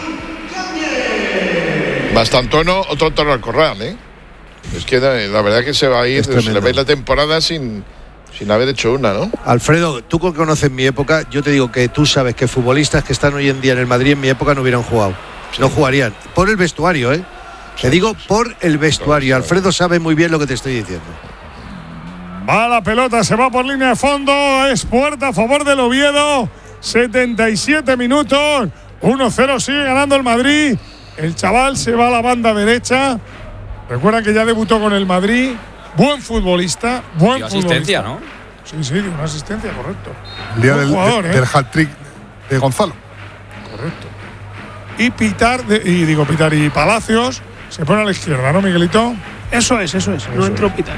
Mastantuono, otro toro al corral, ¿eh? Es que la verdad que se va a ir, se le ve la temporada sin haber hecho una, ¿no? Alfredo, tú que conoces mi época, yo te digo que tú sabes que futbolistas que están hoy en día en el Madrid en mi época no hubieran jugado. No jugarían. Por el vestuario, ¿eh? Te digo por el vestuario. Alfredo sabe muy bien lo que te estoy diciendo. Va la pelota, se va por línea de fondo. Es puerta a favor del Oviedo. 77 minutos. 1-0, sigue ganando el Madrid. El chaval se va a la banda derecha. Recuerda que ya debutó con el Madrid. Buen futbolista. Buen asistencia, ¿no? Sí, dio una asistencia, correcto. El día Buen del jugador, del hat-trick de Gonzalo. Correcto. Y Pitar y Palacios se pone a la izquierda, ¿no, Miguelito? Eso es. No entró Pitar.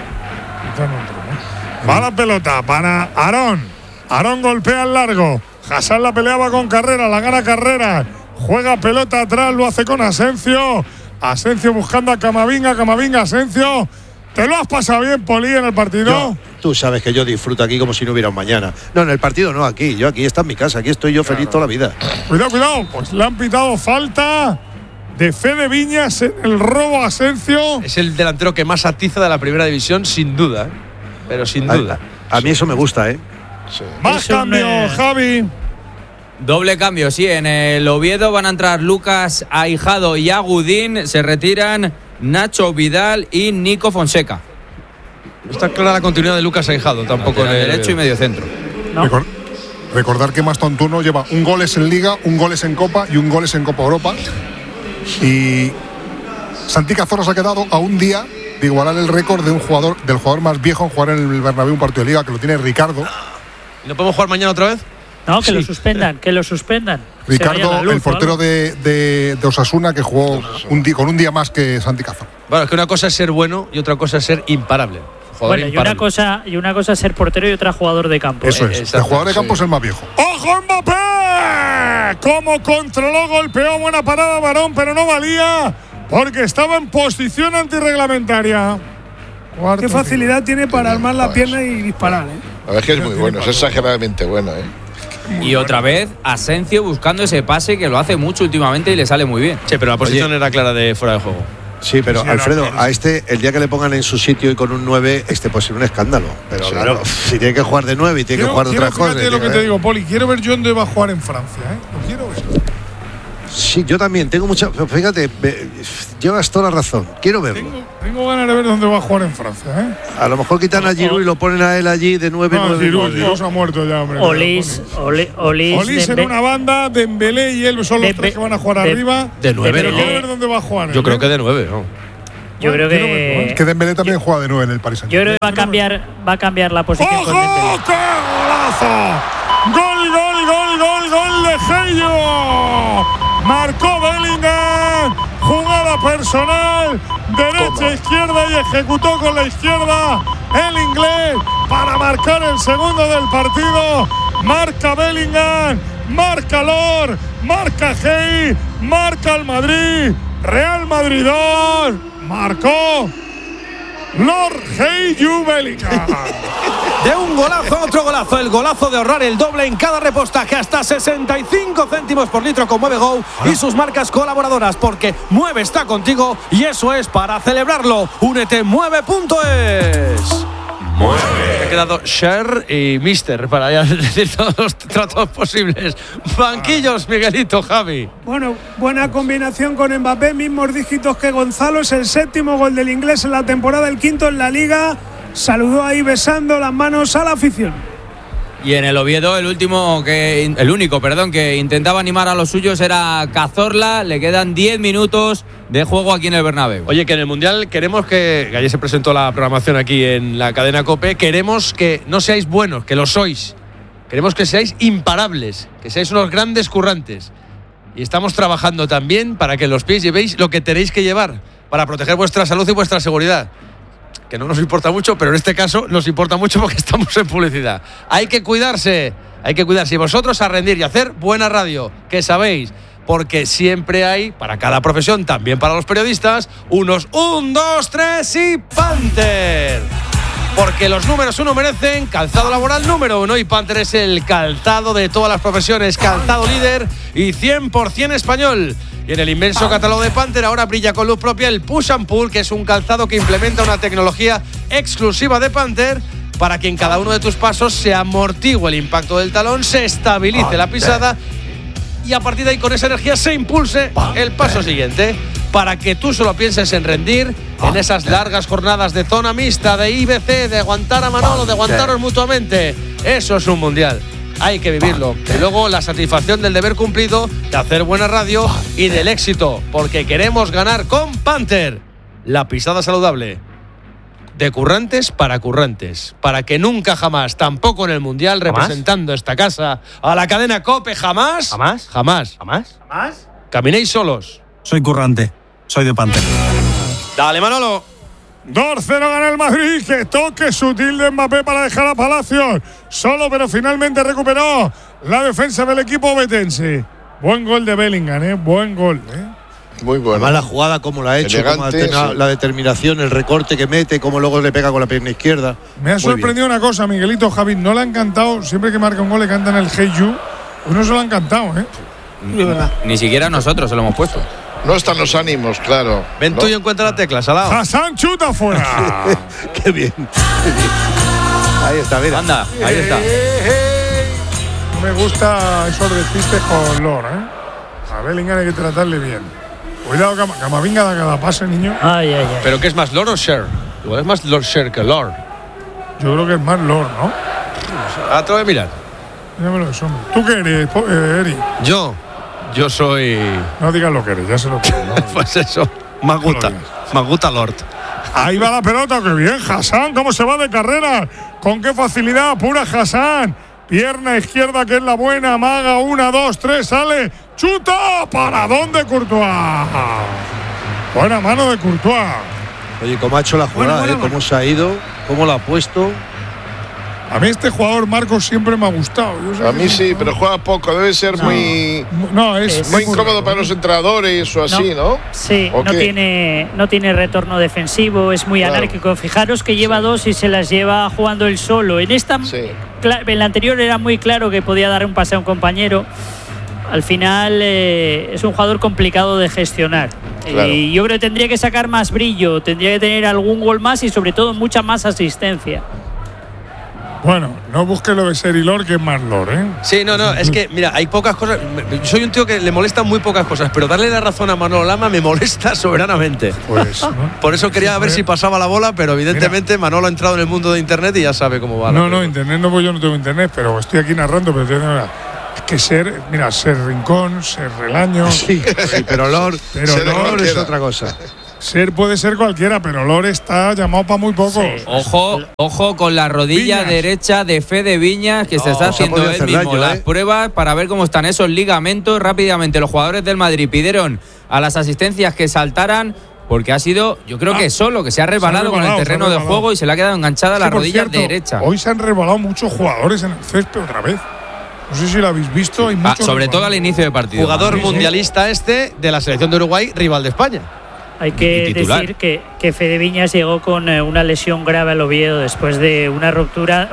Va la pelota para Aarón. Aarón golpea al largo. Hassan la peleaba con Carrera, la gana Carrera. Juega pelota atrás, lo hace con Asencio. Asencio buscando a Camavinga, Asencio. ¿Te lo has pasado bien, Poli, en el partido? Tú sabes que yo disfruto aquí como si no hubiera un mañana. No, en el partido no, aquí. Yo aquí está en mi casa, aquí estoy yo feliz toda la vida. Cuidado. Pues le han pitado falta de Fede Viñas en el robo a Asencio. Es el delantero que más atiza de la primera división, sin duda. Pero sin duda. A mí eso me gusta, ¿eh? Sí. Más cambios, Javi. Doble cambio, sí. En el Oviedo van a entrar Lucas Ahijado y Agudín. Se retiran Nacho Vidal y Nico Fonseca. No está clara la continuidad de Lucas Ahijado tampoco. En el derecho y medio centro. ¿No? Recordar que Mastantuono lleva un goles en Liga, un goles en Copa y un goles en Copa Europa. Y Santi Cazorla se ha quedado a un día de igualar el récord de del jugador más viejo en jugar en el Bernabéu un partido de Liga, que lo tiene Ricardo. ¿No podemos jugar mañana otra vez? No, que lo suspendan, que lo suspendan. Ricardo, el portero de Osasuna, que jugó con un día más que Santi Cazorla. Bueno, es que una cosa es ser bueno y otra cosa es ser imparable. Bueno, y una cosa es ser portero y otra jugador de campo. Eso es. El jugador de campo es el más viejo. ¡Ojo Mbappé! Cómo controló, golpeó, buena parada varón, pero no valía porque estaba en posición antirreglamentaria. Qué facilidad tiene para armar la pierna y disparar, La verdad es que es muy bueno, es exageradamente bueno, Y otra vez Asensio buscando ese pase que lo hace mucho últimamente y le sale muy bien. Sí, pero la posición era clara de fuera de juego. Sí, pero Alfredo, a este, el día que le pongan en su sitio y con un 9, puede ser un escándalo. Pero claro, si tiene que jugar de 9 y tiene que jugar de otras cosas. Fíjate lo que te digo, Poli, quiero ver yo dónde va a jugar en Francia, Lo quiero ver. Sí, yo también, tengo mucha. Fíjate, llevas toda la razón. Quiero verlo. Tengo ganas de ver dónde va a jugar en Francia, A lo mejor quitan a Giroud y lo ponen a él allí de 9. No, Giroud se ha muerto ya, hombre. Olís en una banda, Dembélé y él son los tres que van a jugar arriba. De 9, pero quiero ver dónde va a jugar. Yo creo que de 9, ¿no? Yo creo que. Que Dembélé también juega de 9 en el Paris Saint-Germain. Yo creo que va a cambiar la posición. ¡Ojo! ¡Qué golazo! ¡Gol de Gello! Marcó Bellingham. Jugada personal. Derecha, izquierda y ejecutó con la izquierda el inglés para marcar el segundo del partido. Marca Bellingham. Marca Lor. Marca Hey. Marca el Madrid. Real Madrid 2. Marcó Lord Hey Bellingham. De un golazo a otro golazo, el golazo de ahorrar el doble en cada repostaje hasta 65 céntimos por litro con Mueve Go y sus marcas colaboradoras, porque Mueve está contigo y eso es para celebrarlo. Únete en mueve.es. Mueve. Ha quedado Cher y Mister para ya decir todos los tratos posibles. Banquillos, Miguelito, Javi. Bueno, buena combinación con Mbappé, mismos dígitos que Gonzalo, es el 7º gol del inglés en la temporada, el 5º en la Liga. Saludó ahí besando las manos a la afición. Y en el Oviedo el único que intentaba animar a los suyos era Cazorla. Le quedan 10 minutos de juego aquí en el Bernabéu. Oye, que en el Mundial queremos que ayer se presentó la programación aquí en la cadena COPE, queremos que no seáis buenos, que lo sois. Queremos que seáis imparables, que seáis unos grandes currantes. Y estamos trabajando también para que en los pies llevéis lo que tenéis que llevar para proteger vuestra salud y vuestra seguridad. Que no nos importa mucho, pero en este caso nos importa mucho porque estamos en publicidad. Hay que cuidarse. Y vosotros a rendir y hacer buena radio, que sabéis, porque siempre hay, para cada profesión, también para los periodistas, unos 1, 2, 3 y Panther. Porque los números uno merecen calzado laboral número 1 y Panther es el calzado de todas las profesiones, calzado líder y 100% español. Y en el inmenso catálogo de Panther ahora brilla con luz propia el Push and Pull, que es un calzado que implementa una tecnología exclusiva de Panther para que en cada uno de tus pasos se amortigue el impacto del talón, se estabilice la pisada y a partir de ahí con esa energía se impulse el paso siguiente, para que tú solo pienses en rendir en esas largas jornadas de zona mixta, de IBC, de aguantar a Manolo, de aguantaros mutuamente. Eso es un mundial. Hay que vivirlo. Y luego la satisfacción del deber cumplido, de hacer buena radio y del éxito, porque queremos ganar con Panther. La pisada saludable. De currantes, para que nunca jamás, tampoco en el Mundial, representando esta casa a la cadena COPE, jamás. Caminéis solos. Soy currante, soy de Panther. Dale, Manolo. 2-0 gana el Madrid, que toque sutil de Mbappé para dejar a Palacios solo, pero finalmente recuperó la defensa del equipo betense. Buen gol de Bellingham, buen gol. Muy bueno. Además la jugada como la ha hecho, elegante, como la determinación, el recorte que mete, como luego le pega con la pierna izquierda. Me ha sorprendido una cosa, Miguelito, Javi, no le han cantado, siempre que marca un gol le cantan el Hey You, uno se lo han cantado, Ni siquiera nosotros se lo hemos puesto. No están los ánimos, claro. Ven tú y encuentra la tecla, Salado. Hassan chuta fuera. Qué bien. Ahí está, mira. Anda, ahí está. No me gusta esos despistes con Lor, A Bellingham hay que tratarle bien. Cuidado, Camavinga da cada pase, niño. Ay. ¿Pero qué es más, Lor o Sher? Igual es más Sher que Lor. Yo creo que es más Lor, ¿no? Ah, te voy a mirar. Dígamelo eso. ¿Tú qué eres, Eri? Yo soy... No digas lo que eres, ya se lo creo. ¿no? Pues eso, me gusta Lord. Ahí va la pelota, qué bien, Hassan, cómo se va de carrera, con qué facilidad, pura Hassan. Pierna izquierda, que es la buena. Amaga, 1, 2, 3, sale. ¡Chuta! ¿Para dónde, Courtois? Buena mano de Courtois. Oye, cómo ha hecho la jugada, cómo se ha ido, cómo lo ha puesto. A mí este jugador, Marcos, siempre me ha gustado. A mí sí, pero juega poco. Debe ser muy incómodo para los entrenadores o así, ¿no? Sí, no tiene retorno defensivo, es muy anárquico. Fijaros que lleva 2 y se las lleva jugando él solo. En la anterior era muy claro que podía dar un pase a un compañero. Al final es un jugador complicado de gestionar. Claro. Y yo creo que tendría que sacar más brillo, tendría que tener algún gol más y sobre todo mucha más asistencia. Bueno, no busques lo de Serilor, que es más lore, ¿eh? Sí, no, es que, mira, hay pocas cosas. Soy un tío que le molestan muy pocas cosas, pero darle la razón a Manolo Lama me molesta soberanamente. Pues, ¿no? Por eso quería ver si pasaba la bola, pero evidentemente Manolo ha entrado en el mundo de Internet y ya sabe cómo va. No, Internet no, pues yo no tengo Internet, pero estoy aquí narrando, pero es que ser Rincón, ser Relaño. Sí, pero Lor es otra cosa. Ser puede ser cualquiera, pero Lor está llamado para muy poco. Sí. Ojo con la rodilla derecha de Fede Viñas, que se está haciendo él mismo las pruebas para ver cómo están esos ligamentos. Rápidamente los jugadores del Madrid pidieron a las asistencias que saltaran, porque ha sido, yo creo que solo, que se ha resbalado con el terreno de juego y se le ha quedado enganchada la rodilla derecha. Hoy se han resbalado muchos jugadores en el césped otra vez. No sé si lo habéis visto. Hay sobre todo al inicio del partido. Jugador mundialista de la selección de Uruguay, rival de España. Hay que decir que Fede Viñas llegó con una lesión grave al Oviedo después de una rotura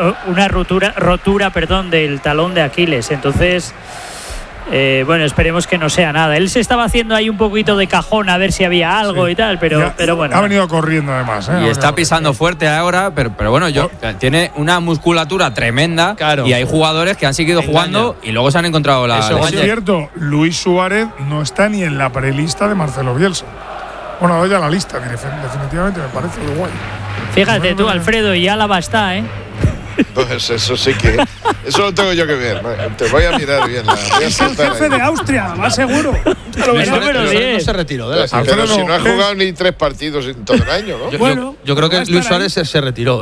del talón de Aquiles. Entonces, bueno, esperemos que no sea nada. Él se estaba haciendo ahí un poquito de cajón a ver si había algo y tal, pero bueno. Ha venido corriendo además. Y está pisando fuerte ahora, pero bueno, tiene una musculatura tremenda. Claro. Y hay jugadores que han seguido jugando y luego se han encontrado la. Eso es cierto. Luis Suárez no está ni en la prelista de Marcelo Bielsa. Bueno, ya la lista, definitivamente me parece Uruguay. Fíjate tú, Alfredo, y Álava está, ¿eh? Pues eso sí que. Eso lo tengo yo que ver. Te voy a mirar bien. Es el jefe de Austria, más seguro. No se retiró. Pero si no ha jugado ni 3 partidos en todo el año, ¿no? Yo creo que Luis Suárez se retiró.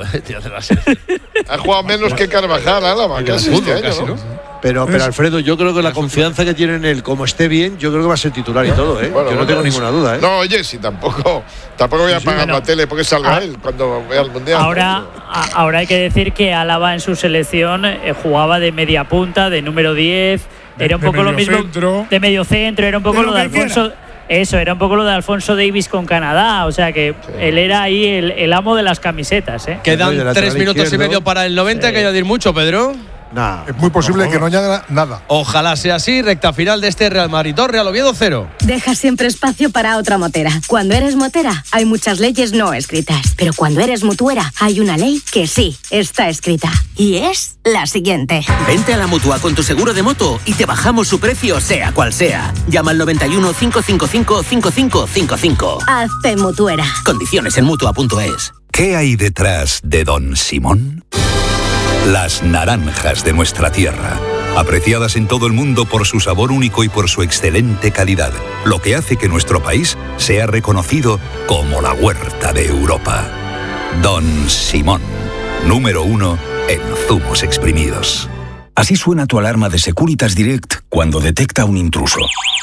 Ha jugado menos que Carvajal, Álava, casi este año, ¿no? Pero Alfredo, yo creo que la confianza que tiene en él, como esté bien, yo creo que va a ser titular y todo, ¿eh? Bueno, yo no tengo ninguna duda, ¿eh? No, oye, si tampoco voy a pagar la tele porque salga él cuando vea el Mundial. Ahora hay que decir que Álava en su selección jugaba de media punta, de número 10, era un poco lo mismo de medio centro, era un poco lo de Alfonso. Eso, era un poco lo de Alfonso Davis con Canadá, o sea que él era ahí el amo de las camisetas, ¿eh? Quedan 3 minutos y medio para el 90, hay que añadir mucho, Pedro. Nah, es muy posible que no añada nada. Ojalá sea así. Recta final de este Real Madrid 2, Real Oviedo 0. Deja siempre espacio para otra motera. Cuando eres motera hay muchas leyes no escritas, pero cuando eres mutuera hay una ley que sí está escrita, y es la siguiente. Vente a la Mutua con tu seguro de moto y te bajamos su precio sea cual sea. Llama al 91 555 5555. Hazte mutuera. Condiciones en Mutua.es. ¿Qué hay detrás de Don Simón? Las naranjas de nuestra tierra, apreciadas en todo el mundo por su sabor único y por su excelente calidad, lo que hace que nuestro país sea reconocido como la huerta de Europa. Don Simón, número 1 en zumos exprimidos. Así suena tu alarma de Securitas Direct cuando detecta un intruso.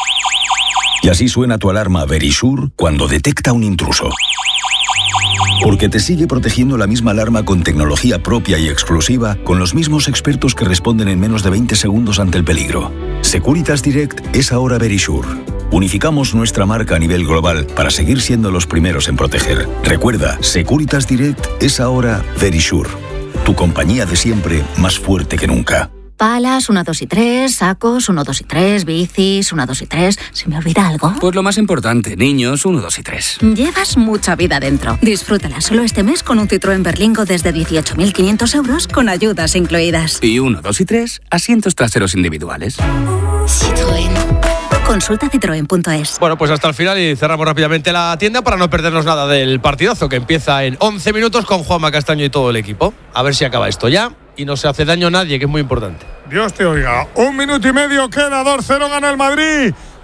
Y así suena tu alarma Verisure cuando detecta un intruso. Porque te sigue protegiendo la misma alarma con tecnología propia y exclusiva, con los mismos expertos que responden en menos de 20 segundos ante el peligro. Securitas Direct es ahora Verisure. Unificamos nuestra marca a nivel global para seguir siendo los primeros en proteger. Recuerda, Securitas Direct es ahora Verisure. Tu compañía de siempre, más fuerte que nunca. Palas, 1, 2 y 3, sacos, 1, 2 y 3, bicis, 1, 2 y 3. ¿Se me olvida algo? Pues lo más importante, niños, 1, 2 y 3. Llevas mucha vida dentro. Disfrútala solo este mes con un Citroën Berlingo desde 18.500 euros con ayudas incluidas. Y 1, 2 y 3, asientos traseros individuales. Citroën. Consulta citroen.es. Bueno, pues hasta el final y cerramos rápidamente la tienda para no perdernos nada del partidazo que empieza en 11 minutos con Juanma Castaño y todo el equipo. A ver si acaba esto ya y no se hace daño a nadie, que es muy importante. Dios te oiga. 1 minuto y medio queda, 2-0 gana el Madrid.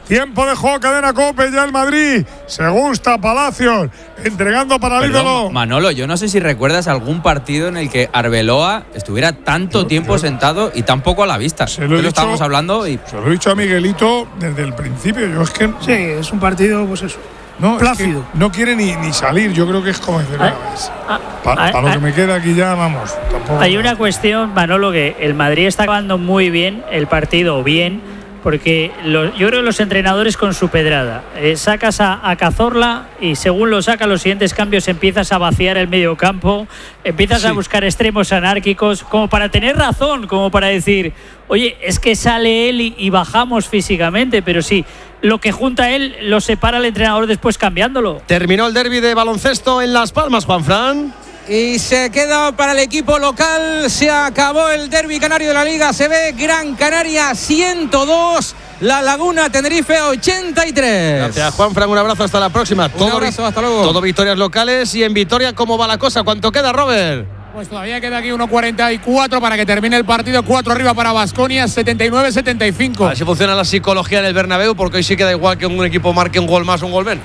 Tiempo de juego, cadena COPE, ya el Madrid. Se gusta Palacios, entregando para el ídolo. Manolo, yo no sé si recuerdas algún partido en el que Arbeloa estuviera tanto tiempo sentado y tan poco a la vista. Se lo estábamos hablando y se lo he dicho a Miguelito desde el principio. Yo es que sí, es un partido, pues eso. No, plácido. Es que no quiere ni salir. Yo creo que es como decir, para lo que me queda aquí ya, vamos. Hay una cuestión, Manolo, que el Madrid está acabando muy bien el partido, bien. Porque yo creo que los entrenadores con su pedrada, sacas a Cazorla y según lo saca los siguientes cambios empiezas a vaciar el medio campo, empiezas a buscar extremos anárquicos, como para tener razón, como para decir, oye, es que sale él y bajamos físicamente, pero sí, lo que junta él lo separa el entrenador después cambiándolo. Terminó el derbi de baloncesto en Las Palmas, Juanfran. Y se queda para el equipo local. Se acabó el derbi canario de la Liga. Se ve Gran Canaria 102, La Laguna Tenerife 83. Gracias, Juanfran. Un abrazo, hasta la próxima. Un abrazo, hasta luego. Todo victorias locales. Y en Vitoria, ¿cómo va la cosa? ¿Cuánto queda, Robert? Pues todavía queda aquí 1.44 para que termine el partido. 4 arriba para Baskonia, 79-75. A ver si funciona la psicología en el Bernabéu, porque hoy sí queda igual que un equipo marque un gol más o un gol menos.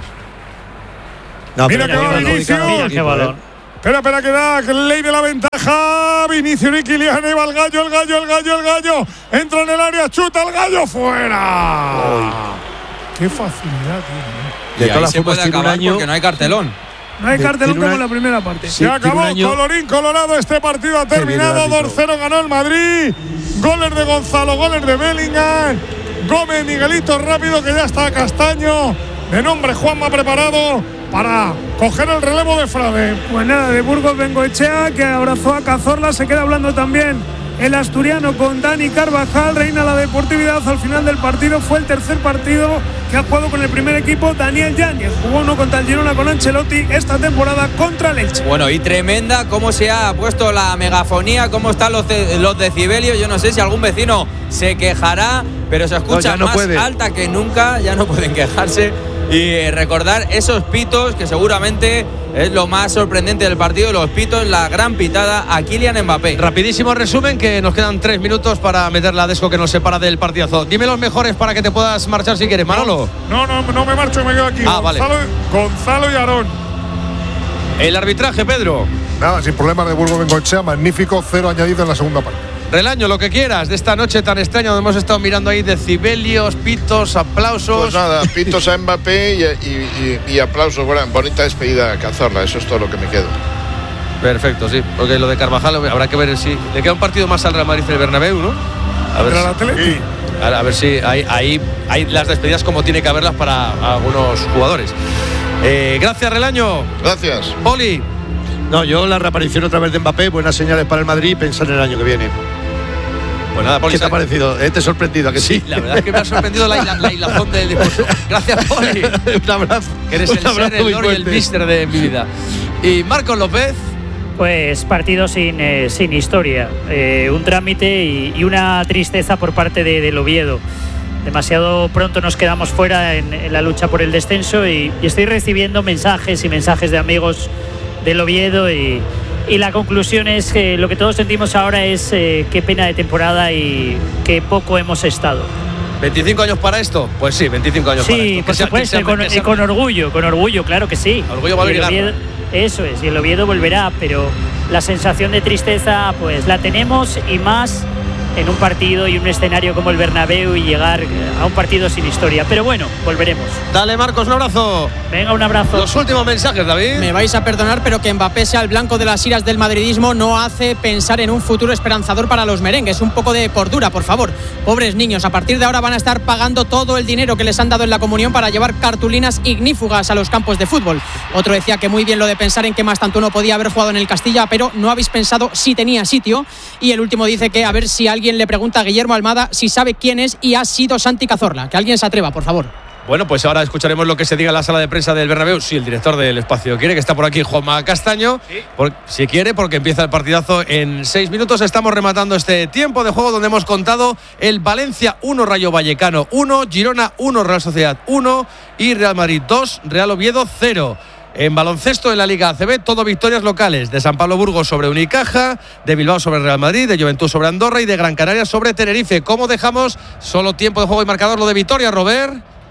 No, mira que va Vinicius. Mira qué balón. Espera, que da ley de la ventaja. Vinicius y Kylian, ahí va el gallo. Entra en el área, chuta el gallo, fuera. Qué facilidad tiene. Y ahí se puede acabar porque no hay cartelón. No hay cartelón como en la primera parte. Se acabó, colorín colorado, este partido ha terminado. 2-0 ganó el Madrid. Goles de Gonzalo, goles de Bellingham. Gómez, Miguelito rápido, que ya está Castaño. De nombre Juanma preparado para coger el relevo de Frade. Pues nada, de Burgos Bengoechea, que abrazó a Cazorla. Se queda hablando también el asturiano con Dani Carvajal. Reina la deportividad al final del partido. Fue el tercer partido que ha jugado con el primer equipo Daniel Yáñez. Jugó uno contra el Girona con Ancelotti, esta temporada contra el Elche. Bueno, y tremenda cómo se ha puesto la megafonía, cómo están los decibelios. Yo no sé si algún vecino se quejará, pero se escucha más alta que nunca. Ya no pueden quejarse. Y recordar esos pitos, que seguramente es lo más sorprendente del partido, los pitos, la gran pitada a Kylian Mbappé. Rapidísimo resumen, que nos quedan 3 minutos para meter la desco que nos separa del partidazo. Dime los mejores para que te puedas marchar si quieres, Manolo. No me marcho, me quedo aquí. Gonzalo y Aarón. El arbitraje, Pedro. Nada, sin problemas de Burgos Bengoechea, magnífico, 0 añadido en la segunda parte. Relaño, lo que quieras de esta noche tan extraña donde hemos estado mirando ahí decibelios, pitos, aplausos. Pues nada, pitos a Mbappé y aplausos. Bueno, bonita despedida a Cazorla, eso es todo lo que me quedo. Perfecto, sí, porque lo de Carvajal habrá que ver si le queda un partido más al Real Madrid del Bernabéu, ¿no? A ver si hay las despedidas como tiene que haberlas para algunos jugadores. Gracias, Relaño. Gracias. Poli. No, yo la reaparición otra vez de Mbappé, buenas señales para el Madrid y pensar en el año que viene. Pues nada, Poli, ¿qué te ha parecido? ¿Te ha sorprendido? ¿A que sí? La verdad es que me ha sorprendido la hilazón del discurso. Gracias, Poli. Un abrazo. Que eres el ser, el lord y el mister de mi vida. Y Marcos López. Pues partido sin historia. Un trámite y una tristeza por parte del Oviedo. Demasiado pronto nos quedamos fuera en la lucha por el descenso y estoy recibiendo mensajes de amigos del Oviedo y la conclusión es que lo que todos sentimos ahora es qué pena de temporada y qué poco hemos estado. ¿25 años para esto? Pues sí, 25 años para esto. Sí, por supuesto, con orgullo, claro que sí. Orgullo va a llegar. Eso es, y el Oviedo volverá, pero la sensación de tristeza pues la tenemos y más en un partido y un escenario como el Bernabéu y llegar a un partido sin historia. Pero bueno, volveremos. Dale, Marcos, un abrazo. Venga, un abrazo. Los últimos mensajes, David. Me vais a perdonar, pero que Mbappé sea el blanco de las iras del madridismo no hace pensar en un futuro esperanzador para los merengues. Un poco de cordura, por favor. Pobres niños, a partir de ahora van a estar pagando todo el dinero que les han dado en la comunión para llevar cartulinas ignífugas a los campos de fútbol. Otro decía que muy bien lo de pensar en que Mastantuono podía haber jugado en el Castilla, pero no habéis pensado si tenía sitio. Y el último dice que a ver si alguien le pregunta a Guillermo Almada si sabe quién es y ha sido Santi Cazorla. Que alguien se atreva, por favor. Bueno, pues ahora escucharemos lo que se diga en la sala de prensa del Bernabéu. Si el director del espacio quiere, que está por aquí Juanma Castaño. ¿Sí? Si quiere, porque empieza el partidazo en 6 minutos. Estamos rematando este tiempo de juego donde hemos contado el Valencia 1, Rayo Vallecano 1, Girona 1, Real Sociedad 1 y Real Madrid 2, Real Oviedo 0. En baloncesto en la Liga ACB, todo victorias locales. De San Pablo Burgos sobre Unicaja, de Bilbao sobre Real Madrid, de Juventud sobre Andorra y de Gran Canaria sobre Tenerife. ¿Cómo dejamos? Solo tiempo de juego y marcador lo de Vitoria, Robert.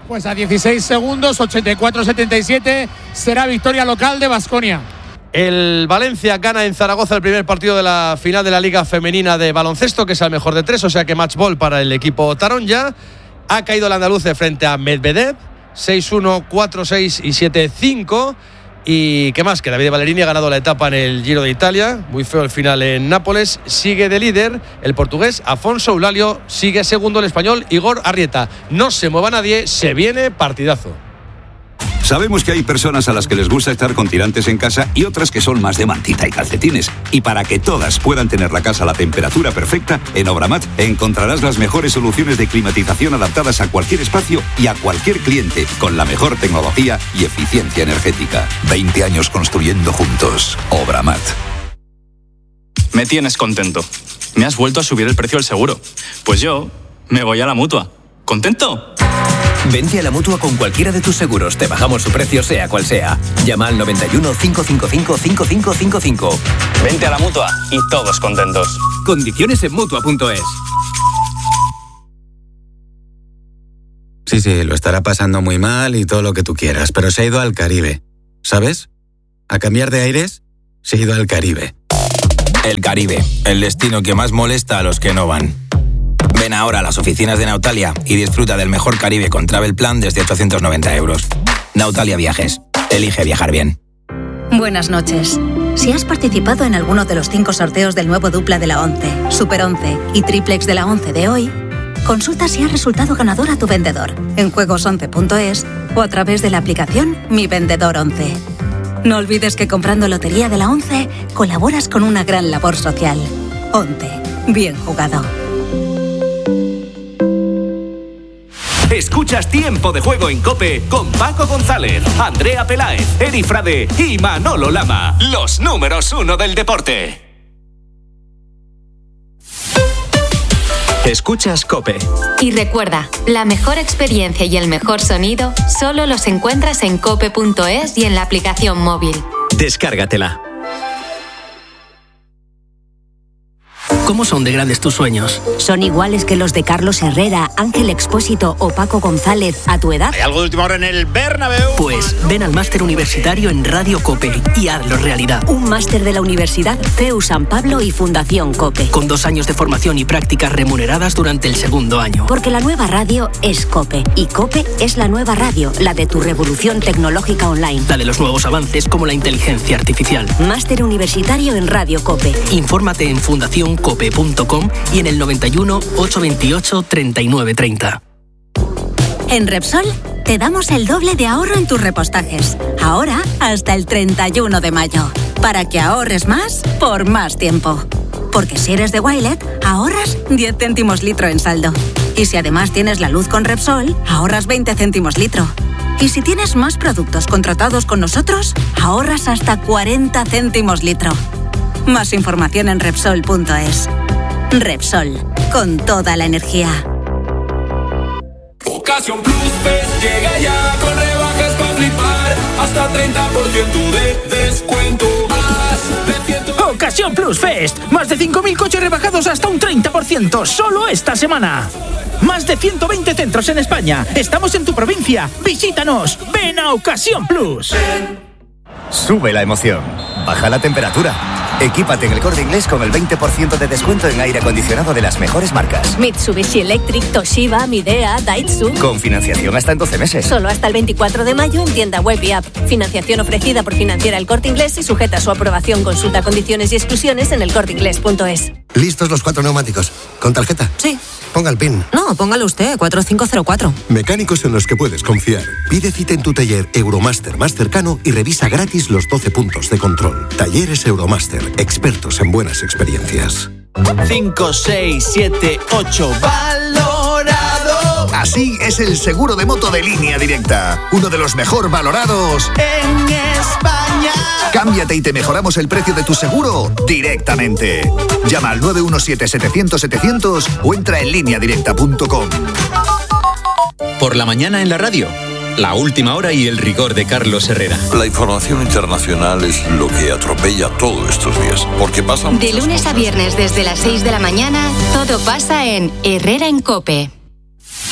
Pues a 16 segundos, 84-77, será victoria local de Baskonia. El Valencia gana en Zaragoza el primer partido de la final de la Liga Femenina de Baloncesto, que es el mejor de 3, o sea que match ball para el equipo taronja. Ha caído el andaluz frente a Medvedev, 6-1, 4-6 y 7-5. Y qué más, que Davide Ballerini ha ganado la etapa en el Giro de Italia, muy feo el final en Nápoles. Sigue de líder el portugués Afonso Eulalio, sigue segundo el español Igor Arrieta. No se mueva nadie, se viene partidazo. Sabemos que hay personas a las que les gusta estar con tirantes en casa y otras que son más de mantita y calcetines. Y para que todas puedan tener la casa a la temperatura perfecta, en Obramat encontrarás las mejores soluciones de climatización adaptadas a cualquier espacio y a cualquier cliente, con la mejor tecnología y eficiencia energética. 20 años construyendo juntos. Obramat. Me tienes contento. Me has vuelto a subir el precio del seguro. Pues yo me voy a la Mutua. ¿Contento? Vente a la Mutua con cualquiera de tus seguros. Te bajamos su precio, sea cual sea. Llama al 91 555 5555. Vente a la Mutua y todos contentos. Condiciones en Mutua.es. Sí, lo estará pasando muy mal y todo lo que tú quieras, pero se ha ido al Caribe. ¿Sabes? A cambiar de aires, se ha ido al Caribe. El Caribe, el destino que más molesta a los que no van. Ven ahora a las oficinas de Nautalia y disfruta del mejor Caribe con Travel Plan desde 890 euros. Nautalia Viajes. Elige viajar bien. Buenas noches. Si has participado en alguno de los 5 sorteos del nuevo dupla de la 11, Super 11 y Triplex de la 11 de hoy, consulta si has resultado ganador a tu vendedor en juegos11.es o a través de la aplicación Mi Vendedor 11. No olvides que comprando Lotería de la 11 colaboras con una gran labor social. 11. Bien jugado. Escuchas Tiempo de Juego en COPE con Paco González, Andrea Peláez, Eri Frade y Manolo Lama. Los números 1 del deporte. Escuchas COPE. Y recuerda, la mejor experiencia y el mejor sonido solo los encuentras en cope.es y en la aplicación móvil. Descárgatela. ¿Cómo son de grandes tus sueños? ¿Son iguales que los de Carlos Herrera, Ángel Expósito o Paco González a tu edad? ¿Hay algo de última hora en el Bernabéu? Pues ven al máster universitario en Radio COPE y hazlo realidad. Un máster de la Universidad CEU San Pablo y Fundación COPE. Con 2 años de formación y prácticas remuneradas durante el 2º año. Porque la nueva radio es COPE. Y COPE es la nueva radio, la de tu revolución tecnológica online. La de los nuevos avances como la inteligencia artificial. Máster universitario en Radio COPE. Infórmate en fundacioncope.com y en el 91 828 3930. En Repsol te damos el doble de ahorro en tus repostajes. Ahora hasta el 31 de mayo. Para que ahorres más por más tiempo. Porque si eres de Wilet, ahorras 10 céntimos litro en saldo. Y si además tienes la luz con Repsol, ahorras 20 céntimos litro. Y si tienes más productos contratados con nosotros, ahorras hasta 40 céntimos litro. Más información en Repsol.es. Repsol, con toda la energía. Ocasión Plus Fest llega ya con rebajas para flipar. Hasta 30% de descuento. Ocasión Plus Fest. Más de 5.000 coches rebajados hasta un 30%. Solo esta semana. Más de 120 centros en España. Estamos en tu provincia. Visítanos. Ven a Ocasión Plus. Sube la emoción. Baja la temperatura. Equípate en El Corte Inglés con el 20% de descuento en aire acondicionado de las mejores marcas. Mitsubishi Electric, Toshiba, Midea, Daitsu. Con financiación hasta en 12 meses. Solo hasta el 24 de mayo en tienda web y app. Financiación ofrecida por Financiera El Corte Inglés y sujeta a su aprobación. Consulta condiciones y exclusiones en elcorteinglés.es. ¿Listos los 4 neumáticos? ¿Con tarjeta? Sí. Ponga el PIN. No, póngalo usted, 4504. Mecánicos en los que puedes confiar. Pide cita en tu taller Euromaster más cercano y revisa gratis los 12 puntos de control. Talleres Euromaster, expertos en buenas experiencias. 5, 6, 7, 8. ¡Valorado! Así es el seguro de moto de Línea Directa. Uno de los mejor valorados en España. Cámbiate y te mejoramos el precio de tu seguro directamente. Llama al 917-700-700 o entra en lineadirecta.com. Por la mañana en la radio. La última hora y el rigor de Carlos Herrera. La información internacional es lo que atropella todos estos días. Porque pasan de lunes a viernes desde las 6 de la mañana, todo pasa en Herrera en COPE.